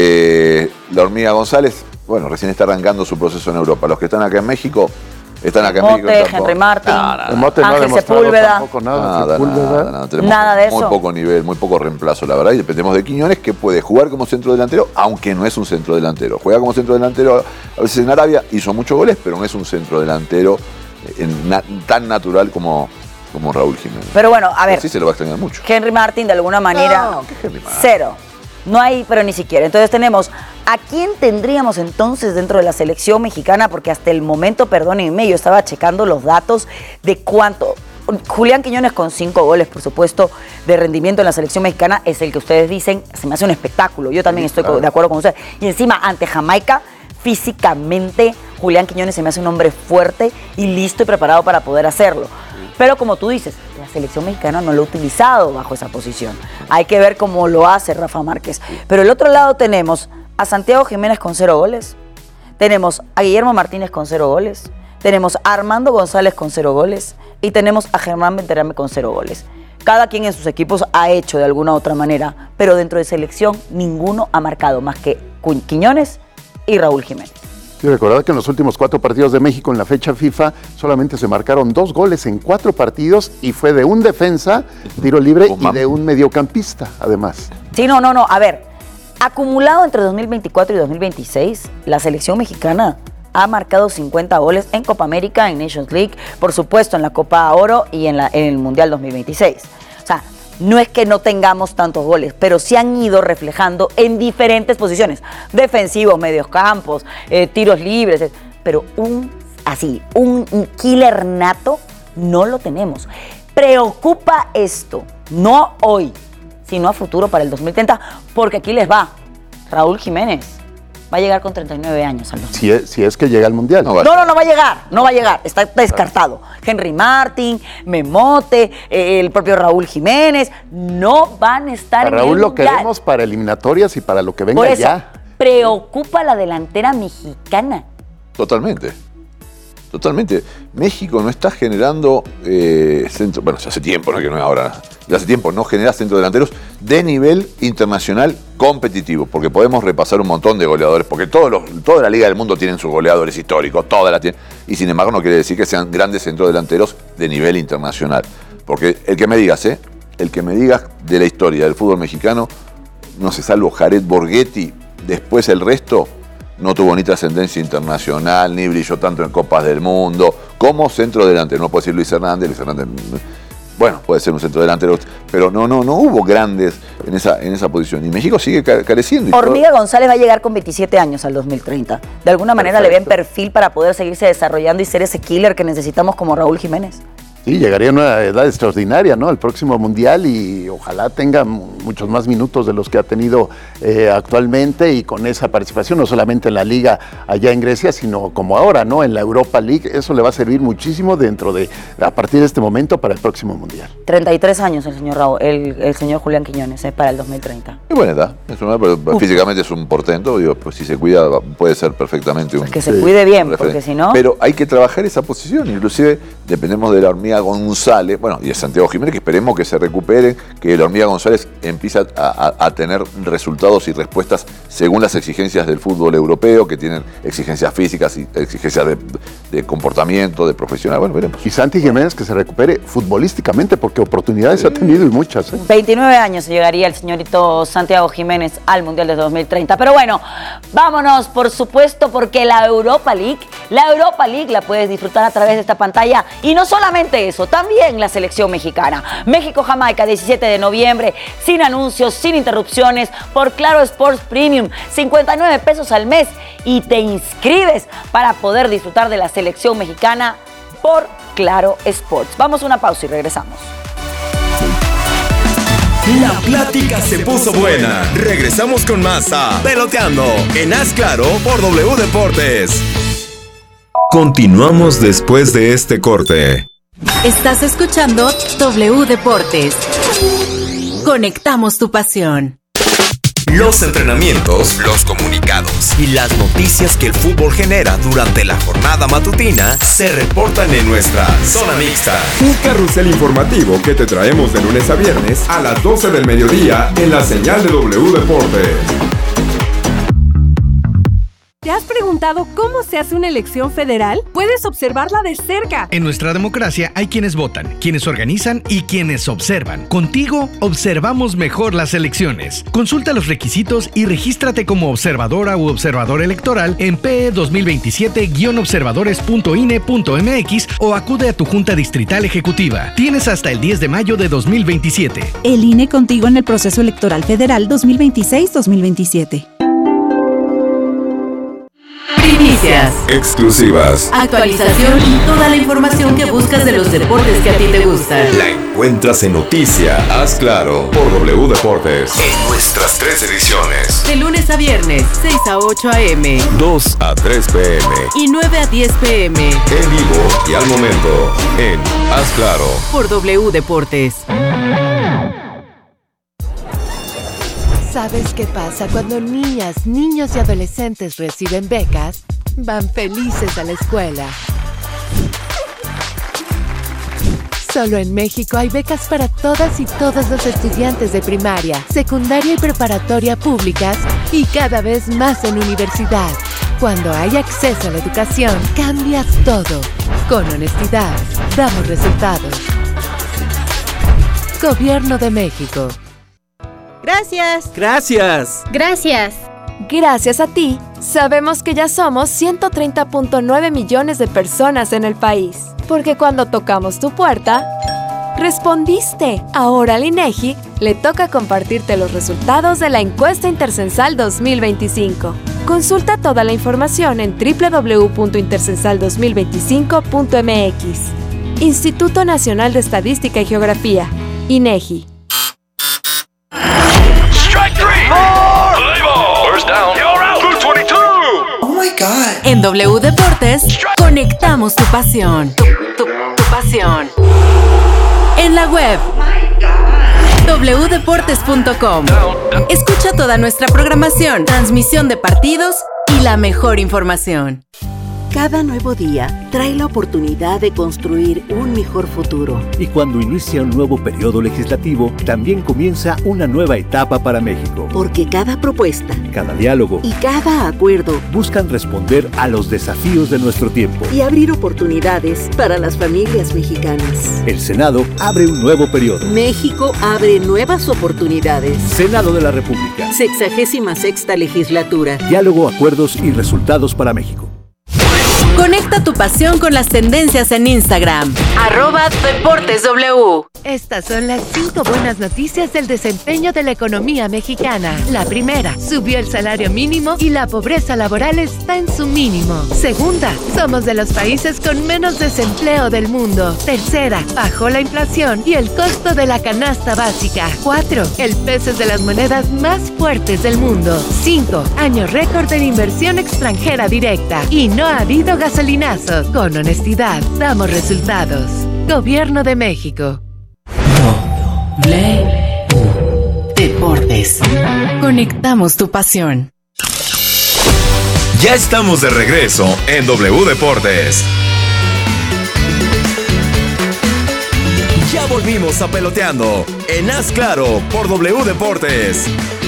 Eh, la Hormiga González, bueno, recién está arrancando su proceso en Europa. Los que están acá en México, están acá Mote, en México. Henry Martin, no, no, Mote no Ángel Sepúlveda. Tampoco nada, nada, Sepúlveda. nada, nada, tenemos Nada de muy eso. poco nivel, muy poco reemplazo, la verdad. Y dependemos de Quiñones, que puede jugar como centro delantero, aunque no es un centro delantero. Juega como centro delantero a veces en Arabia, hizo muchos goles, pero no es un centro delantero en, na, tan natural como... como Raúl Jiménez. Pero bueno, a ver. Sí se lo va a extrañar mucho. Henry Martin, de alguna manera, no, ¿qué Henry Martin? Cero. No hay, pero ni siquiera. Entonces tenemos, ¿a quién tendríamos entonces dentro de la selección mexicana? Porque hasta el momento, perdónenme, yo estaba checando los datos de cuánto. Julián Quiñones con cinco goles, por supuesto, de rendimiento en la selección mexicana, es el que ustedes dicen, se me hace un espectáculo. Yo también Sí, estoy claro. de acuerdo con ustedes. Y encima, ante Jamaica, físicamente, Julián Quiñones se me hace un hombre fuerte y listo y preparado para poder hacerlo. Pero como tú dices, la selección mexicana no lo ha utilizado bajo esa posición. Hay que ver cómo lo hace Rafa Márquez. Pero del otro lado tenemos a Santiago Jiménez con cero goles. Tenemos a Guillermo Martínez con cero goles. Tenemos a Armando González con cero goles. Y tenemos a Germán Berterame con cero goles. Cada quien en sus equipos ha hecho de alguna u otra manera. Pero dentro de selección ninguno ha marcado más que Quiñones y Raúl Jiménez. Quiero recordar que en los últimos cuatro partidos de México en la fecha FIFA solamente se marcaron dos goles en cuatro partidos y fue de un defensa, tiro libre, y de un mediocampista, además. Sí, no, no, no. A ver, acumulado entre dos mil veinticuatro y dos mil veintiséis, la selección mexicana ha marcado cincuenta goles en Copa América, en Nations League, por supuesto en la Copa Oro y en, la, en el Mundial dos mil veintiséis. O sea, no es que no tengamos tantos goles, pero se han ido reflejando en diferentes posiciones. Defensivos, medios campos, eh, tiros libres. eh, Pero un, así, un killer nato no lo tenemos. Preocupa esto, no hoy, sino a futuro para el dos mil treinta, porque aquí les va. Raúl Jiménez va a llegar con treinta y nueve años al dos mil. Si es, si es que llega al Mundial. No, no, no va a llegar, no va a llegar, está descartado. Henry Martin, Memote, eh, el propio Raúl Jiménez, no van a estar A en Raúl el lo Mundial. queremos para eliminatorias y para lo que venga Por eso, ya. preocupa la delantera mexicana. Totalmente. Totalmente. México no está generando eh, centro, bueno, ya hace tiempo, no que no es ahora, ya hace tiempo no genera centrodelanteros de nivel internacional competitivo, porque podemos repasar un montón de goleadores, porque todos los, toda la liga del mundo tienen sus goleadores históricos, toda la tienen, y sin embargo no quiere decir que sean grandes centrodelanteros de nivel internacional. Porque el que me digas, ¿eh? El que me digas de la historia del fútbol mexicano, no sé, salvo Jared Borghetti, después el resto no tuvo ni trascendencia internacional, ni brilló tanto en Copas del Mundo, como centro delantero. No puedo decir Luis Hernández, Luis Hernández, bueno, puede ser un centro delantero, pero no, no, no hubo grandes en esa, en esa posición. Y México sigue careciendo. Hormiga González va a llegar con veintisiete años al dos mil treinta. De alguna manera Perfecto. le ven perfil para poder seguirse desarrollando y ser ese killer que necesitamos como Raúl Jiménez. Sí, llegaría a una edad extraordinaria, ¿no? El próximo Mundial y ojalá tenga muchos más minutos de los que ha tenido eh, actualmente y con esa participación, no solamente en la Liga allá en Grecia, sino como ahora, ¿no? En la Europa League, eso le va a servir muchísimo dentro de, a partir de este momento para el próximo Mundial. treinta y tres años el señor Raúl, el, el señor Julián Quiñones, ¿eh? Para el dos mil treinta. Muy buena edad, es una, pero Uf. físicamente es un portento, digo, pues si se cuida puede ser perfectamente un... Pues que se cuide bien, referente. Porque si no... Pero hay que trabajar esa posición, inclusive dependemos de la hormiga González, bueno, y de Santiago Jiménez, que esperemos que se recupere, que la hormiga González empiece a, a, a tener resultados y respuestas según las exigencias del fútbol europeo, que tienen exigencias físicas y exigencias de, de comportamiento, de profesional, bueno, veremos. Y Santi Jiménez que se recupere futbolísticamente, porque oportunidades sí. ha tenido y muchas. ¿eh? veintinueve años llegaría el señorito Santiago Jiménez al Mundial de dos mil treinta, pero bueno, vámonos, por supuesto, porque la Europa League, la Europa League la puedes disfrutar a través de esta pantalla, y no solamente eso, también la selección mexicana. México-Jamaica, diecisiete de noviembre, sin anuncios, sin interrupciones, por Claro Sports Premium, cincuenta y nueve pesos al mes, y te inscribes para poder disfrutar de la selección mexicana por Claro Sports. Vamos a una pausa y regresamos. La plática se puso buena. Regresamos con más a Peloteando en Haz Claro por W Deportes. Continuamos después de este corte. Estás escuchando W Deportes. Conectamos tu pasión. Los entrenamientos, los comunicados y las noticias que el fútbol genera durante la jornada matutina se reportan en nuestra Zona Mixta. Un carrusel informativo que te traemos de lunes a viernes a las doce del mediodía en la señal de W Deportes. ¿Te has preguntado cómo se hace una elección federal? Puedes observarla de cerca. En nuestra democracia hay quienes votan, quienes organizan y quienes observan. Contigo observamos mejor las elecciones. Consulta los requisitos y regístrate como observadora u observador electoral en P E dos mil veintisiete guion observadores punto I N E punto M X o acude a tu Junta Distrital Ejecutiva. Tienes hasta el diez de mayo de dos mil veintisiete. El I N E contigo en el proceso electoral federal dos mil veintiséis dos mil veintisiete. Primicias, exclusivas, actualización y toda la información que buscas de los deportes que a ti te gustan. La encuentras en Noticia Haz Claro por W Deportes. En nuestras tres ediciones. De lunes a viernes, seis a ocho a eme, dos a tres pe eme y nueve a diez pe eme. En vivo y al momento en Haz Claro por W Deportes. ¿Sabes qué pasa cuando niñas, niños y adolescentes reciben becas? Van felices a la escuela. Solo en México hay becas para todas y todos los estudiantes de primaria, secundaria y preparatoria públicas y cada vez más en universidad. Cuando hay acceso a la educación, cambias todo. Con honestidad, damos resultados. Gobierno de México. Gracias. Gracias. Gracias. Gracias a ti, sabemos que ya somos ciento treinta punto nueve millones de personas en el país. Porque cuando tocamos tu puerta, respondiste. Ahora al INEGI le toca compartirte los resultados de la encuesta intercensal dos mil veinticinco. Consulta toda la información en doble u doble u doble u punto intercensal dos mil veinticinco punto eme equis. Instituto Nacional de Estadística y Geografía, INEGI. Oh my God. En W Deportes, conectamos tu pasión. Tu, tu, tu pasión. En la web, doble u deportes punto com. Escucha toda nuestra programación, transmisión de partidos y la mejor información. Cada nuevo día trae la oportunidad de construir un mejor futuro. Y cuando inicia un nuevo periodo legislativo, también comienza una nueva etapa para México. Porque cada propuesta, cada diálogo y cada acuerdo buscan responder a los desafíos de nuestro tiempo y abrir oportunidades para las familias mexicanas. El Senado abre un nuevo periodo. México abre nuevas oportunidades. Senado de la República. Sexagésima sexta legislatura. Diálogo, acuerdos y resultados para México. Conecta tu pasión con las tendencias en Instagram. Arroba Deportes W. Estas son las cinco buenas noticias del desempeño de la economía mexicana. La primera, subió el salario mínimo y la pobreza laboral está en su mínimo. Segunda, somos de los países con menos desempleo del mundo. Tercera, bajó la inflación y el costo de la canasta básica. Cuatro, el peso es de las monedas más fuertes del mundo. Cinco, año récord en inversión extranjera directa. Y no ha habido gasolinazos. Con honestidad, damos resultados. Gobierno de México. W Deportes. Conectamos tu pasión. Ya estamos de regreso en W Deportes. Ya volvimos a Peloteando en Haz Claro por W Deportes.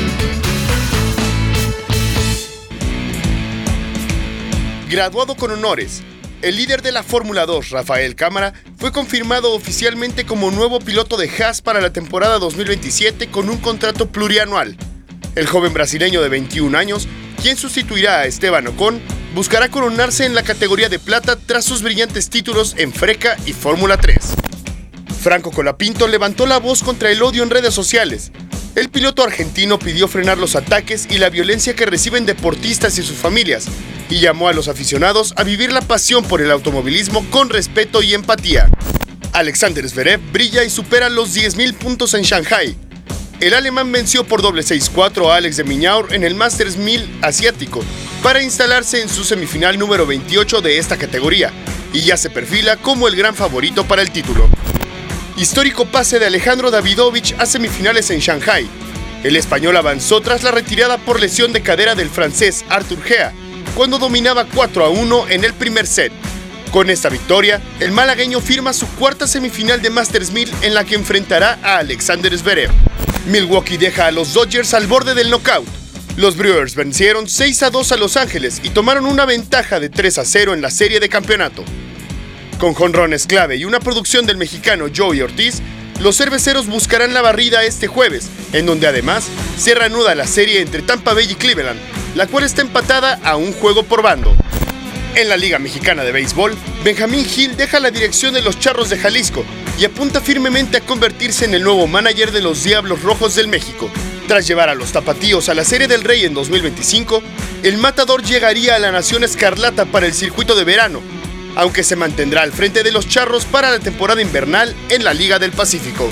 Graduado con honores, el líder de la Fórmula dos, Rafael Cámara, fue confirmado oficialmente como nuevo piloto de Haas para la temporada dos mil veintisiete con un contrato plurianual. El joven brasileño de veintiún años, quien sustituirá a Esteban Ocon, buscará coronarse en la categoría de plata tras sus brillantes títulos en Freca y Fórmula tres. Franco Colapinto levantó la voz contra el odio en redes sociales. El piloto argentino pidió frenar los ataques y la violencia que reciben deportistas y sus familias, y llamó a los aficionados a vivir la pasión por el automovilismo con respeto y empatía. Alexander Zverev brilla y supera los diez mil puntos en Shanghai. El alemán venció por doble seis cuatro a Alex de Minaur en el Masters mil asiático para instalarse en su semifinal número veintiocho de esta categoría, y ya se perfila como el gran favorito para el título. Histórico pase de Alejandro Davidovich a semifinales en Shanghai. El español avanzó tras la retirada por lesión de cadera del francés Arthur Gea, cuando dominaba cuatro a uno en el primer set. Con esta victoria, el malagueño firma su cuarta semifinal de Masters mil en la que enfrentará a Alexander Zverev. Milwaukee deja a los Dodgers al borde del knockout. Los Brewers vencieron seis a dos a Los Ángeles y tomaron una ventaja de tres a cero en la serie de campeonato. Con jonrones clave y una producción del mexicano Joey Ortiz, los cerveceros buscarán la barrida este jueves, en donde además se reanuda la serie entre Tampa Bay y Cleveland, la cual está empatada a un juego por bando. En la Liga Mexicana de Béisbol, Benjamín Gil deja la dirección de los Charros de Jalisco y apunta firmemente a convertirse en el nuevo manager de los Diablos Rojos del México. Tras llevar a los Tapatíos a la Serie del Rey en dos mil veinticinco, el matador llegaría a la Nación Escarlata para el circuito de verano, aunque se mantendrá al frente de los Charros para la temporada invernal en la Liga del Pacífico.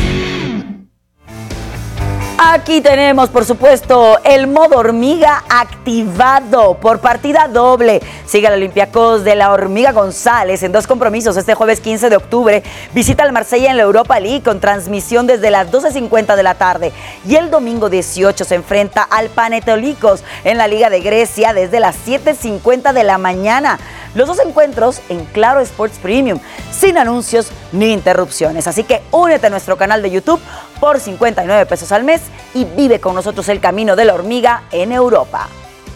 Aquí tenemos, por supuesto, el modo hormiga activado por partida doble. Sigue al Olympiacos de la Hormiga González en dos compromisos. Este jueves quince de octubre visita al Marsella en la Europa League con transmisión desde las doce cincuenta de la tarde. Y el domingo dieciocho se enfrenta al Panetolikos en la Liga de Grecia desde las siete cincuenta de la mañana. Los dos encuentros en Claro Sports Premium, sin anuncios ni interrupciones. Así que únete a nuestro canal de YouTube por cincuenta y nueve pesos al mes y vive con nosotros el camino de la hormiga en Europa.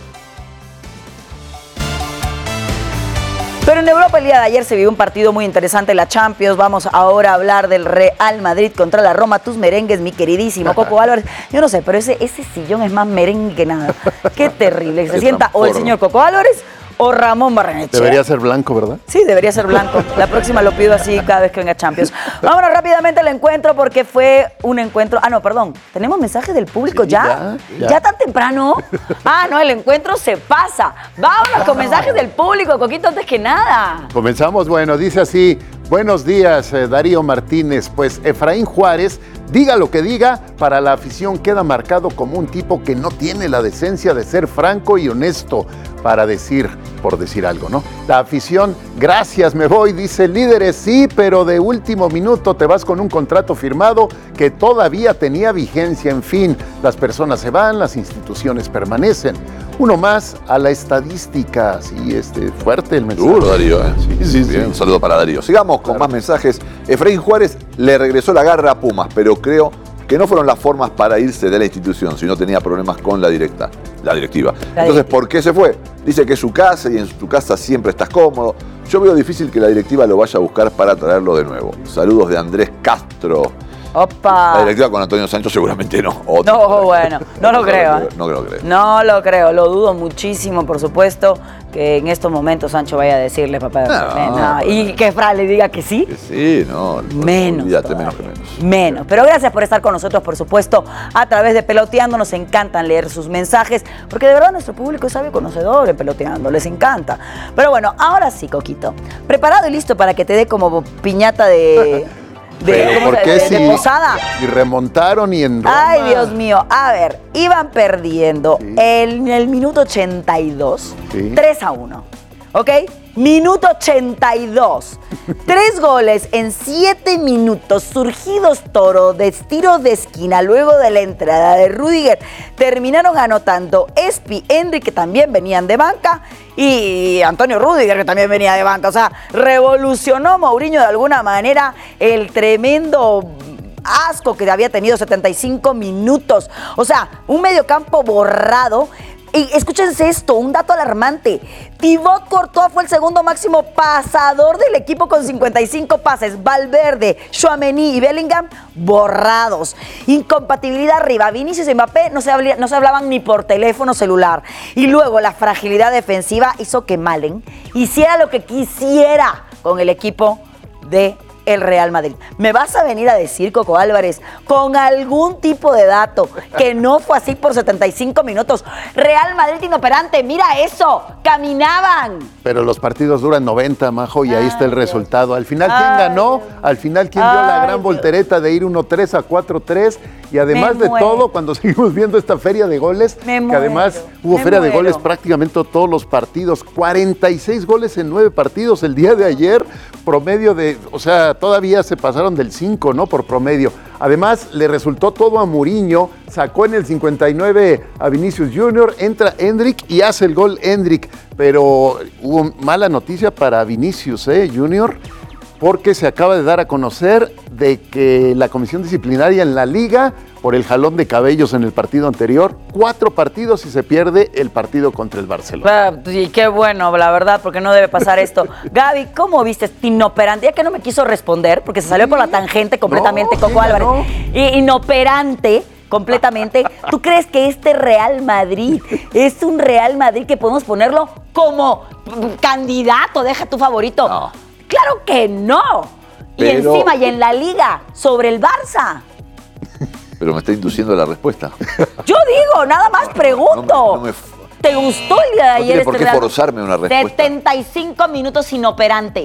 Pero en Europa el día de ayer se vivió un partido muy interesante en la Champions. Vamos ahora a hablar del Real Madrid contra la Roma. Tus merengues, mi queridísimo Coco Álvarez. Yo no sé, pero ese, ese sillón es más merengue que nada. Qué terrible. Se sienta o el señor Coco Álvarez o Ramón Barrenechea. Debería ser blanco, ¿verdad? Sí, debería ser blanco. La próxima lo pido así cada vez que venga Champions. Vámonos rápidamente al encuentro porque fue un encuentro... Ah, no, perdón. ¿Tenemos mensajes del público sí, ya? ya? ¿Ya tan temprano? Ah, no, el encuentro se pasa. Vámonos con mensajes del público, Coquito, antes que nada. Comenzamos, bueno, dice así... Buenos días, eh, Darío Martínez. Pues Efraín Juárez, diga lo que diga, para la afición queda marcado como un tipo que no tiene la decencia de ser franco y honesto para decir, por decir algo, ¿no? La afición, gracias, me voy, dice líderes, sí, pero de último minuto te vas con un contrato firmado que todavía tenía vigencia. En fin, las personas se van, las instituciones permanecen. Uno más a la estadística. Sí, este, fuerte el mensaje. Duro, Darío, ¿eh? Sí, sí, sí. Bien, un saludo para Darío. Sigamos con claro. más mensajes. Efraín Juárez le regresó la garra a Pumas, pero creo que no fueron las formas para irse de la institución, sino tenía problemas con la directa, la directiva. La Entonces, ¿por qué se fue? Dice que es su casa y en tu casa siempre estás cómodo. Yo veo difícil que la directiva lo vaya a buscar para traerlo de nuevo. Saludos de Andrés Castro. Opa. La directiva con Antonio Sancho seguramente no. Otro, no, bueno, no lo creo. No creo, creo. No lo creo, lo dudo muchísimo, por supuesto, que en estos momentos Sancho vaya a decirle, papá, no, no. Y que Fran le diga que sí. Que sí, no. Menos. Olvídate, menos que menos. Menos. Pero gracias por estar con nosotros, por supuesto, a través de Peloteando. Nos encantan leer sus mensajes, porque de verdad nuestro público es sabio conocedor en Peloteando, les encanta. Pero bueno, ahora sí, Coquito. Preparado y listo para que te dé como piñata de... De, Pero ¿por qué de, si, de posada? Y remontaron y en Roma? Ay, Dios mío. A ver, iban perdiendo sí. en el minuto ochenta y dos, sí. tres a uno. ¿Ok? Minuto ochenta y dos. Tres goles en siete minutos, surgidos Toro de tiro de esquina luego de la entrada de Rüdiger. Terminaron anotando Espi, Henry, que también venían de banca, y Antonio Rüdiger, que también venía de banca. O sea, revolucionó Mourinho de alguna manera el tremendo asco que había tenido setenta y cinco minutos. O sea, un mediocampo borrado. Y escúchense esto, un dato alarmante. Thibaut Courtois fue el segundo máximo pasador del equipo con cincuenta y cinco pases. Valverde, Tchouaméni y Bellingham borrados. Incompatibilidad arriba. Vinicius y Mbappé no se, habla, no se hablaban ni por teléfono celular. Y luego la fragilidad defensiva hizo que Malen hiciera lo que quisiera con el equipo de el Real Madrid. ¿Me vas a venir a decir, Coco Álvarez, con algún tipo de dato que no fue así por setenta y cinco minutos? Real Madrid inoperante, mira eso, caminaban. Pero los partidos duran noventa, Majo, y ahí está el resultado. Al final, ¿quién ganó? Al final, ¿quién dio la gran voltereta de ir uno tres a cuatro tres? Y además de todo, cuando seguimos viendo esta feria de goles, que además hubo feria de goles prácticamente todos los partidos, cuarenta y seis goles en nueve partidos el día de ayer, promedio de, o sea, todavía se pasaron del cinco, ¿no? Por promedio. Además, le resultó todo a Mourinho, sacó en el cincuenta y nueve a Vinicius Junior, entra Endrick y hace el gol Endrick. Pero hubo mala noticia para Vinicius, ¿eh, Junior? Porque se acaba de dar a conocer de que la comisión disciplinaria en la liga, por el jalón de cabellos en el partido anterior, cuatro partidos y se pierde el partido contra el Barcelona. Y qué bueno, la verdad, porque no debe pasar esto. Gaby, ¿cómo viste inoperante? Ya que no me quiso responder, porque se salió por la tangente completamente, no, Coco Álvarez. No. Inoperante. Completamente. ¿Tú crees que este Real Madrid es un Real Madrid que podemos ponerlo como candidato? Deja tu favorito. No. ¡Claro que no! Y Pero... encima, y en la Liga, sobre el Barça. Pero me está induciendo la respuesta. Yo digo, nada más pregunto. No, no me, no me... ¿Te gustó el día de ayer? No tiene por qué este forzarme una respuesta. setenta y cinco minutos inoperante.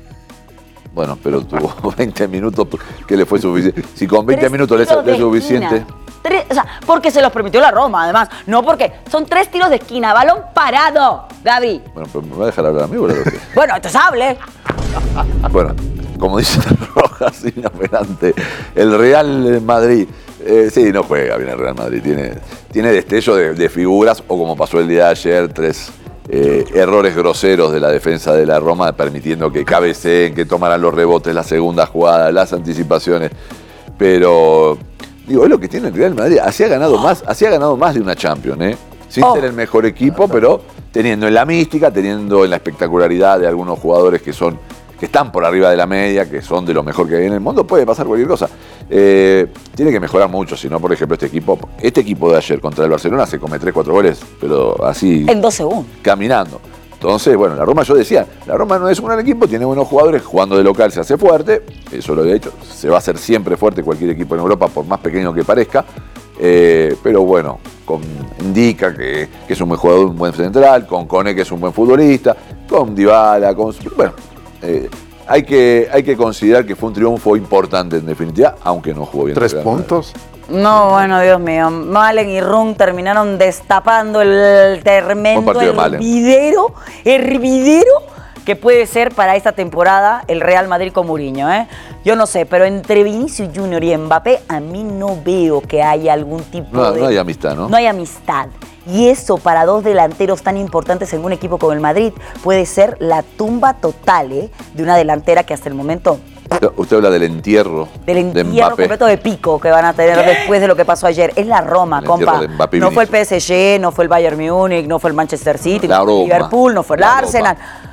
Bueno, pero tuvo veinte minutos que le fue suficiente. Si con veinte minutos le es suficiente... Tres, o sea, porque se los permitió la Roma, además. No porque son tres tiros de esquina, balón parado, Gaby. Bueno, pero me va a dejar hablar a mí, ¿verdad? Bueno, entonces hable. Bueno, como dice Rojas, inoperante, el Real Madrid, eh, sí, no juega bien el Real Madrid. Tiene, tiene destello de, de figuras, o como pasó el día de ayer, tres eh, errores groseros de la defensa de la Roma, permitiendo que cabeceen, que tomaran los rebotes, la segunda jugada, las anticipaciones. Pero... Digo, es lo que tiene el Real Madrid. Así ha ganado más, así ha ganado más de una Champions, ¿eh? Sin oh. ser el mejor equipo, pero teniendo en la mística, teniendo en la espectacularidad de algunos jugadores que son, que están por arriba de la media, que son de lo mejor que hay en el mundo, puede pasar cualquier cosa. Eh, tiene que mejorar mucho, si no, por ejemplo, este equipo, este equipo de ayer contra el Barcelona se come tres, cuatro goles, pero así. En dos segundos. Caminando. Entonces, bueno, la Roma, yo decía, la Roma no es un gran equipo, tiene buenos jugadores, jugando de local se hace fuerte, eso lo he dicho, se va a hacer siempre fuerte cualquier equipo en Europa, por más pequeño que parezca, eh, pero bueno, con Indica, que, que es un buen jugador, un buen central, con Koné, que es un buen futbolista, con Dybala, con... Bueno, eh, hay, que, hay que considerar que fue un triunfo importante en definitiva, aunque no jugó bien. Tres puntos. No, bueno, Dios mío. Malen y Run terminaron destapando el tremendo hervidero, hervidero que puede ser para esta temporada el Real Madrid con Mourinho, ¿eh? Yo no sé, pero entre Vinicius Junior y Mbappé a mí no veo que haya algún tipo no, de... No hay amistad, ¿no? No hay amistad. Y eso para dos delanteros tan importantes en un equipo como el Madrid puede ser la tumba total, ¿eh? De una delantera que hasta el momento... Usted habla del entierro. Del entierro de completo de pico que van a tener ¿Qué? después de lo que pasó ayer. Es la Roma, el compa. No fue el P S G, no fue el Bayern Múnich, no fue el Manchester City, no fue el Liverpool, no fue el Arsenal. Europa.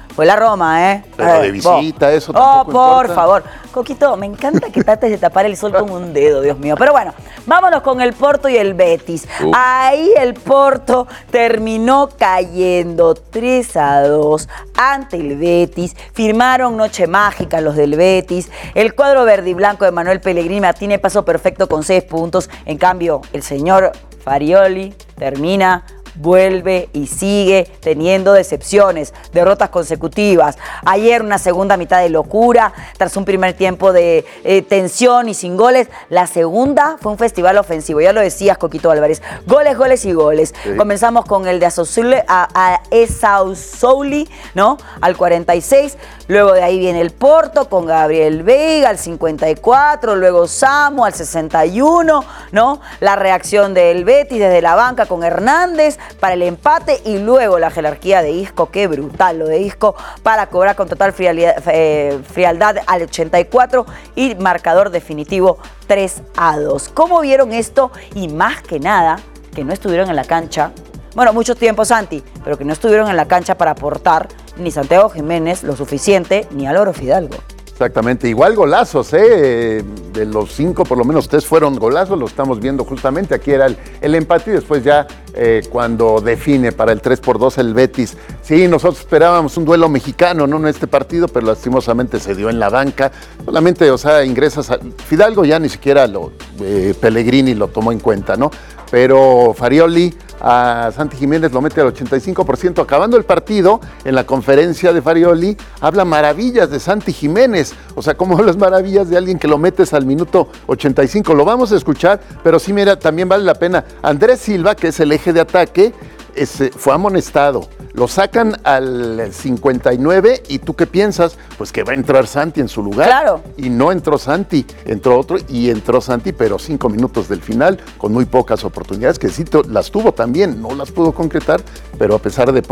Fue la Roma, ¿eh? Pero de visita, eso Oh, tampoco por importa. favor. Coquito, me encanta que trates de tapar el sol con un dedo, Dios mío. Pero bueno, vámonos con el Porto y el Betis. Uh. Ahí el Porto terminó cayendo tres a dos ante el Betis. Firmaron noche mágica los del Betis. El cuadro verde y blanco de Manuel Pellegrini tiene paso perfecto con seis puntos. En cambio, el señor Farioli termina, vuelve y sigue teniendo decepciones, derrotas consecutivas. Ayer una segunda mitad de locura, tras un primer tiempo de eh, tensión y sin goles. La segunda fue un festival ofensivo, ya lo decías, Coquito Álvarez. Goles, goles y goles. Sí. Comenzamos con el de Asausuli, a, a Esausoli, ¿no? Al cuarenta y seis. Luego de ahí viene el Porto con Gabriel Veiga al cincuenta y cuatro. Luego Samu al sesenta y uno, ¿no? La reacción del Betis desde la banca con Hernández para el empate y luego la jerarquía de Isco, qué brutal lo de Isco, para cobrar con total frialdad, eh, frialdad al ochenta y cuatro y marcador definitivo tres a dos. ¿Cómo vieron esto? Y más que nada, que no estuvieron en la cancha, bueno, mucho tiempo Santi, pero que no estuvieron en la cancha para aportar ni Santiago Jiménez lo suficiente, ni Álvaro Fidalgo. Exactamente, igual golazos, ¿eh? De los cinco, por lo menos tres fueron golazos, lo estamos viendo justamente. Aquí era el, el empate y después ya eh, cuando define para el tres por dos el Betis. Sí, nosotros esperábamos un duelo mexicano, ¿no? En este partido, pero lastimosamente se dio en la banca. Solamente, o sea, ingresas a Fidalgo, ya ni siquiera lo, eh, Pellegrini lo tomó en cuenta, ¿no? Pero Farioli a Santi Jiménez lo mete al ochenta y cinco por ciento. Acabando el partido, en la conferencia de Farioli, habla maravillas de Santi Jiménez. O sea, ¿cómo hablas maravillas de alguien que lo metes al minuto ochenta y cinco? Lo vamos a escuchar, pero sí, mira, también vale la pena. Andrés Silva, que es el eje de ataque, ese, fue amonestado. Lo sacan al cincuenta y nueve y ¿tú qué piensas? Pues que va a entrar Santi en su lugar. Claro. Y no entró Santi, entró otro y entró Santi, pero cinco minutos del final, con muy pocas oportunidades, que sí las tuvo también, no las pudo concretar, pero a pesar de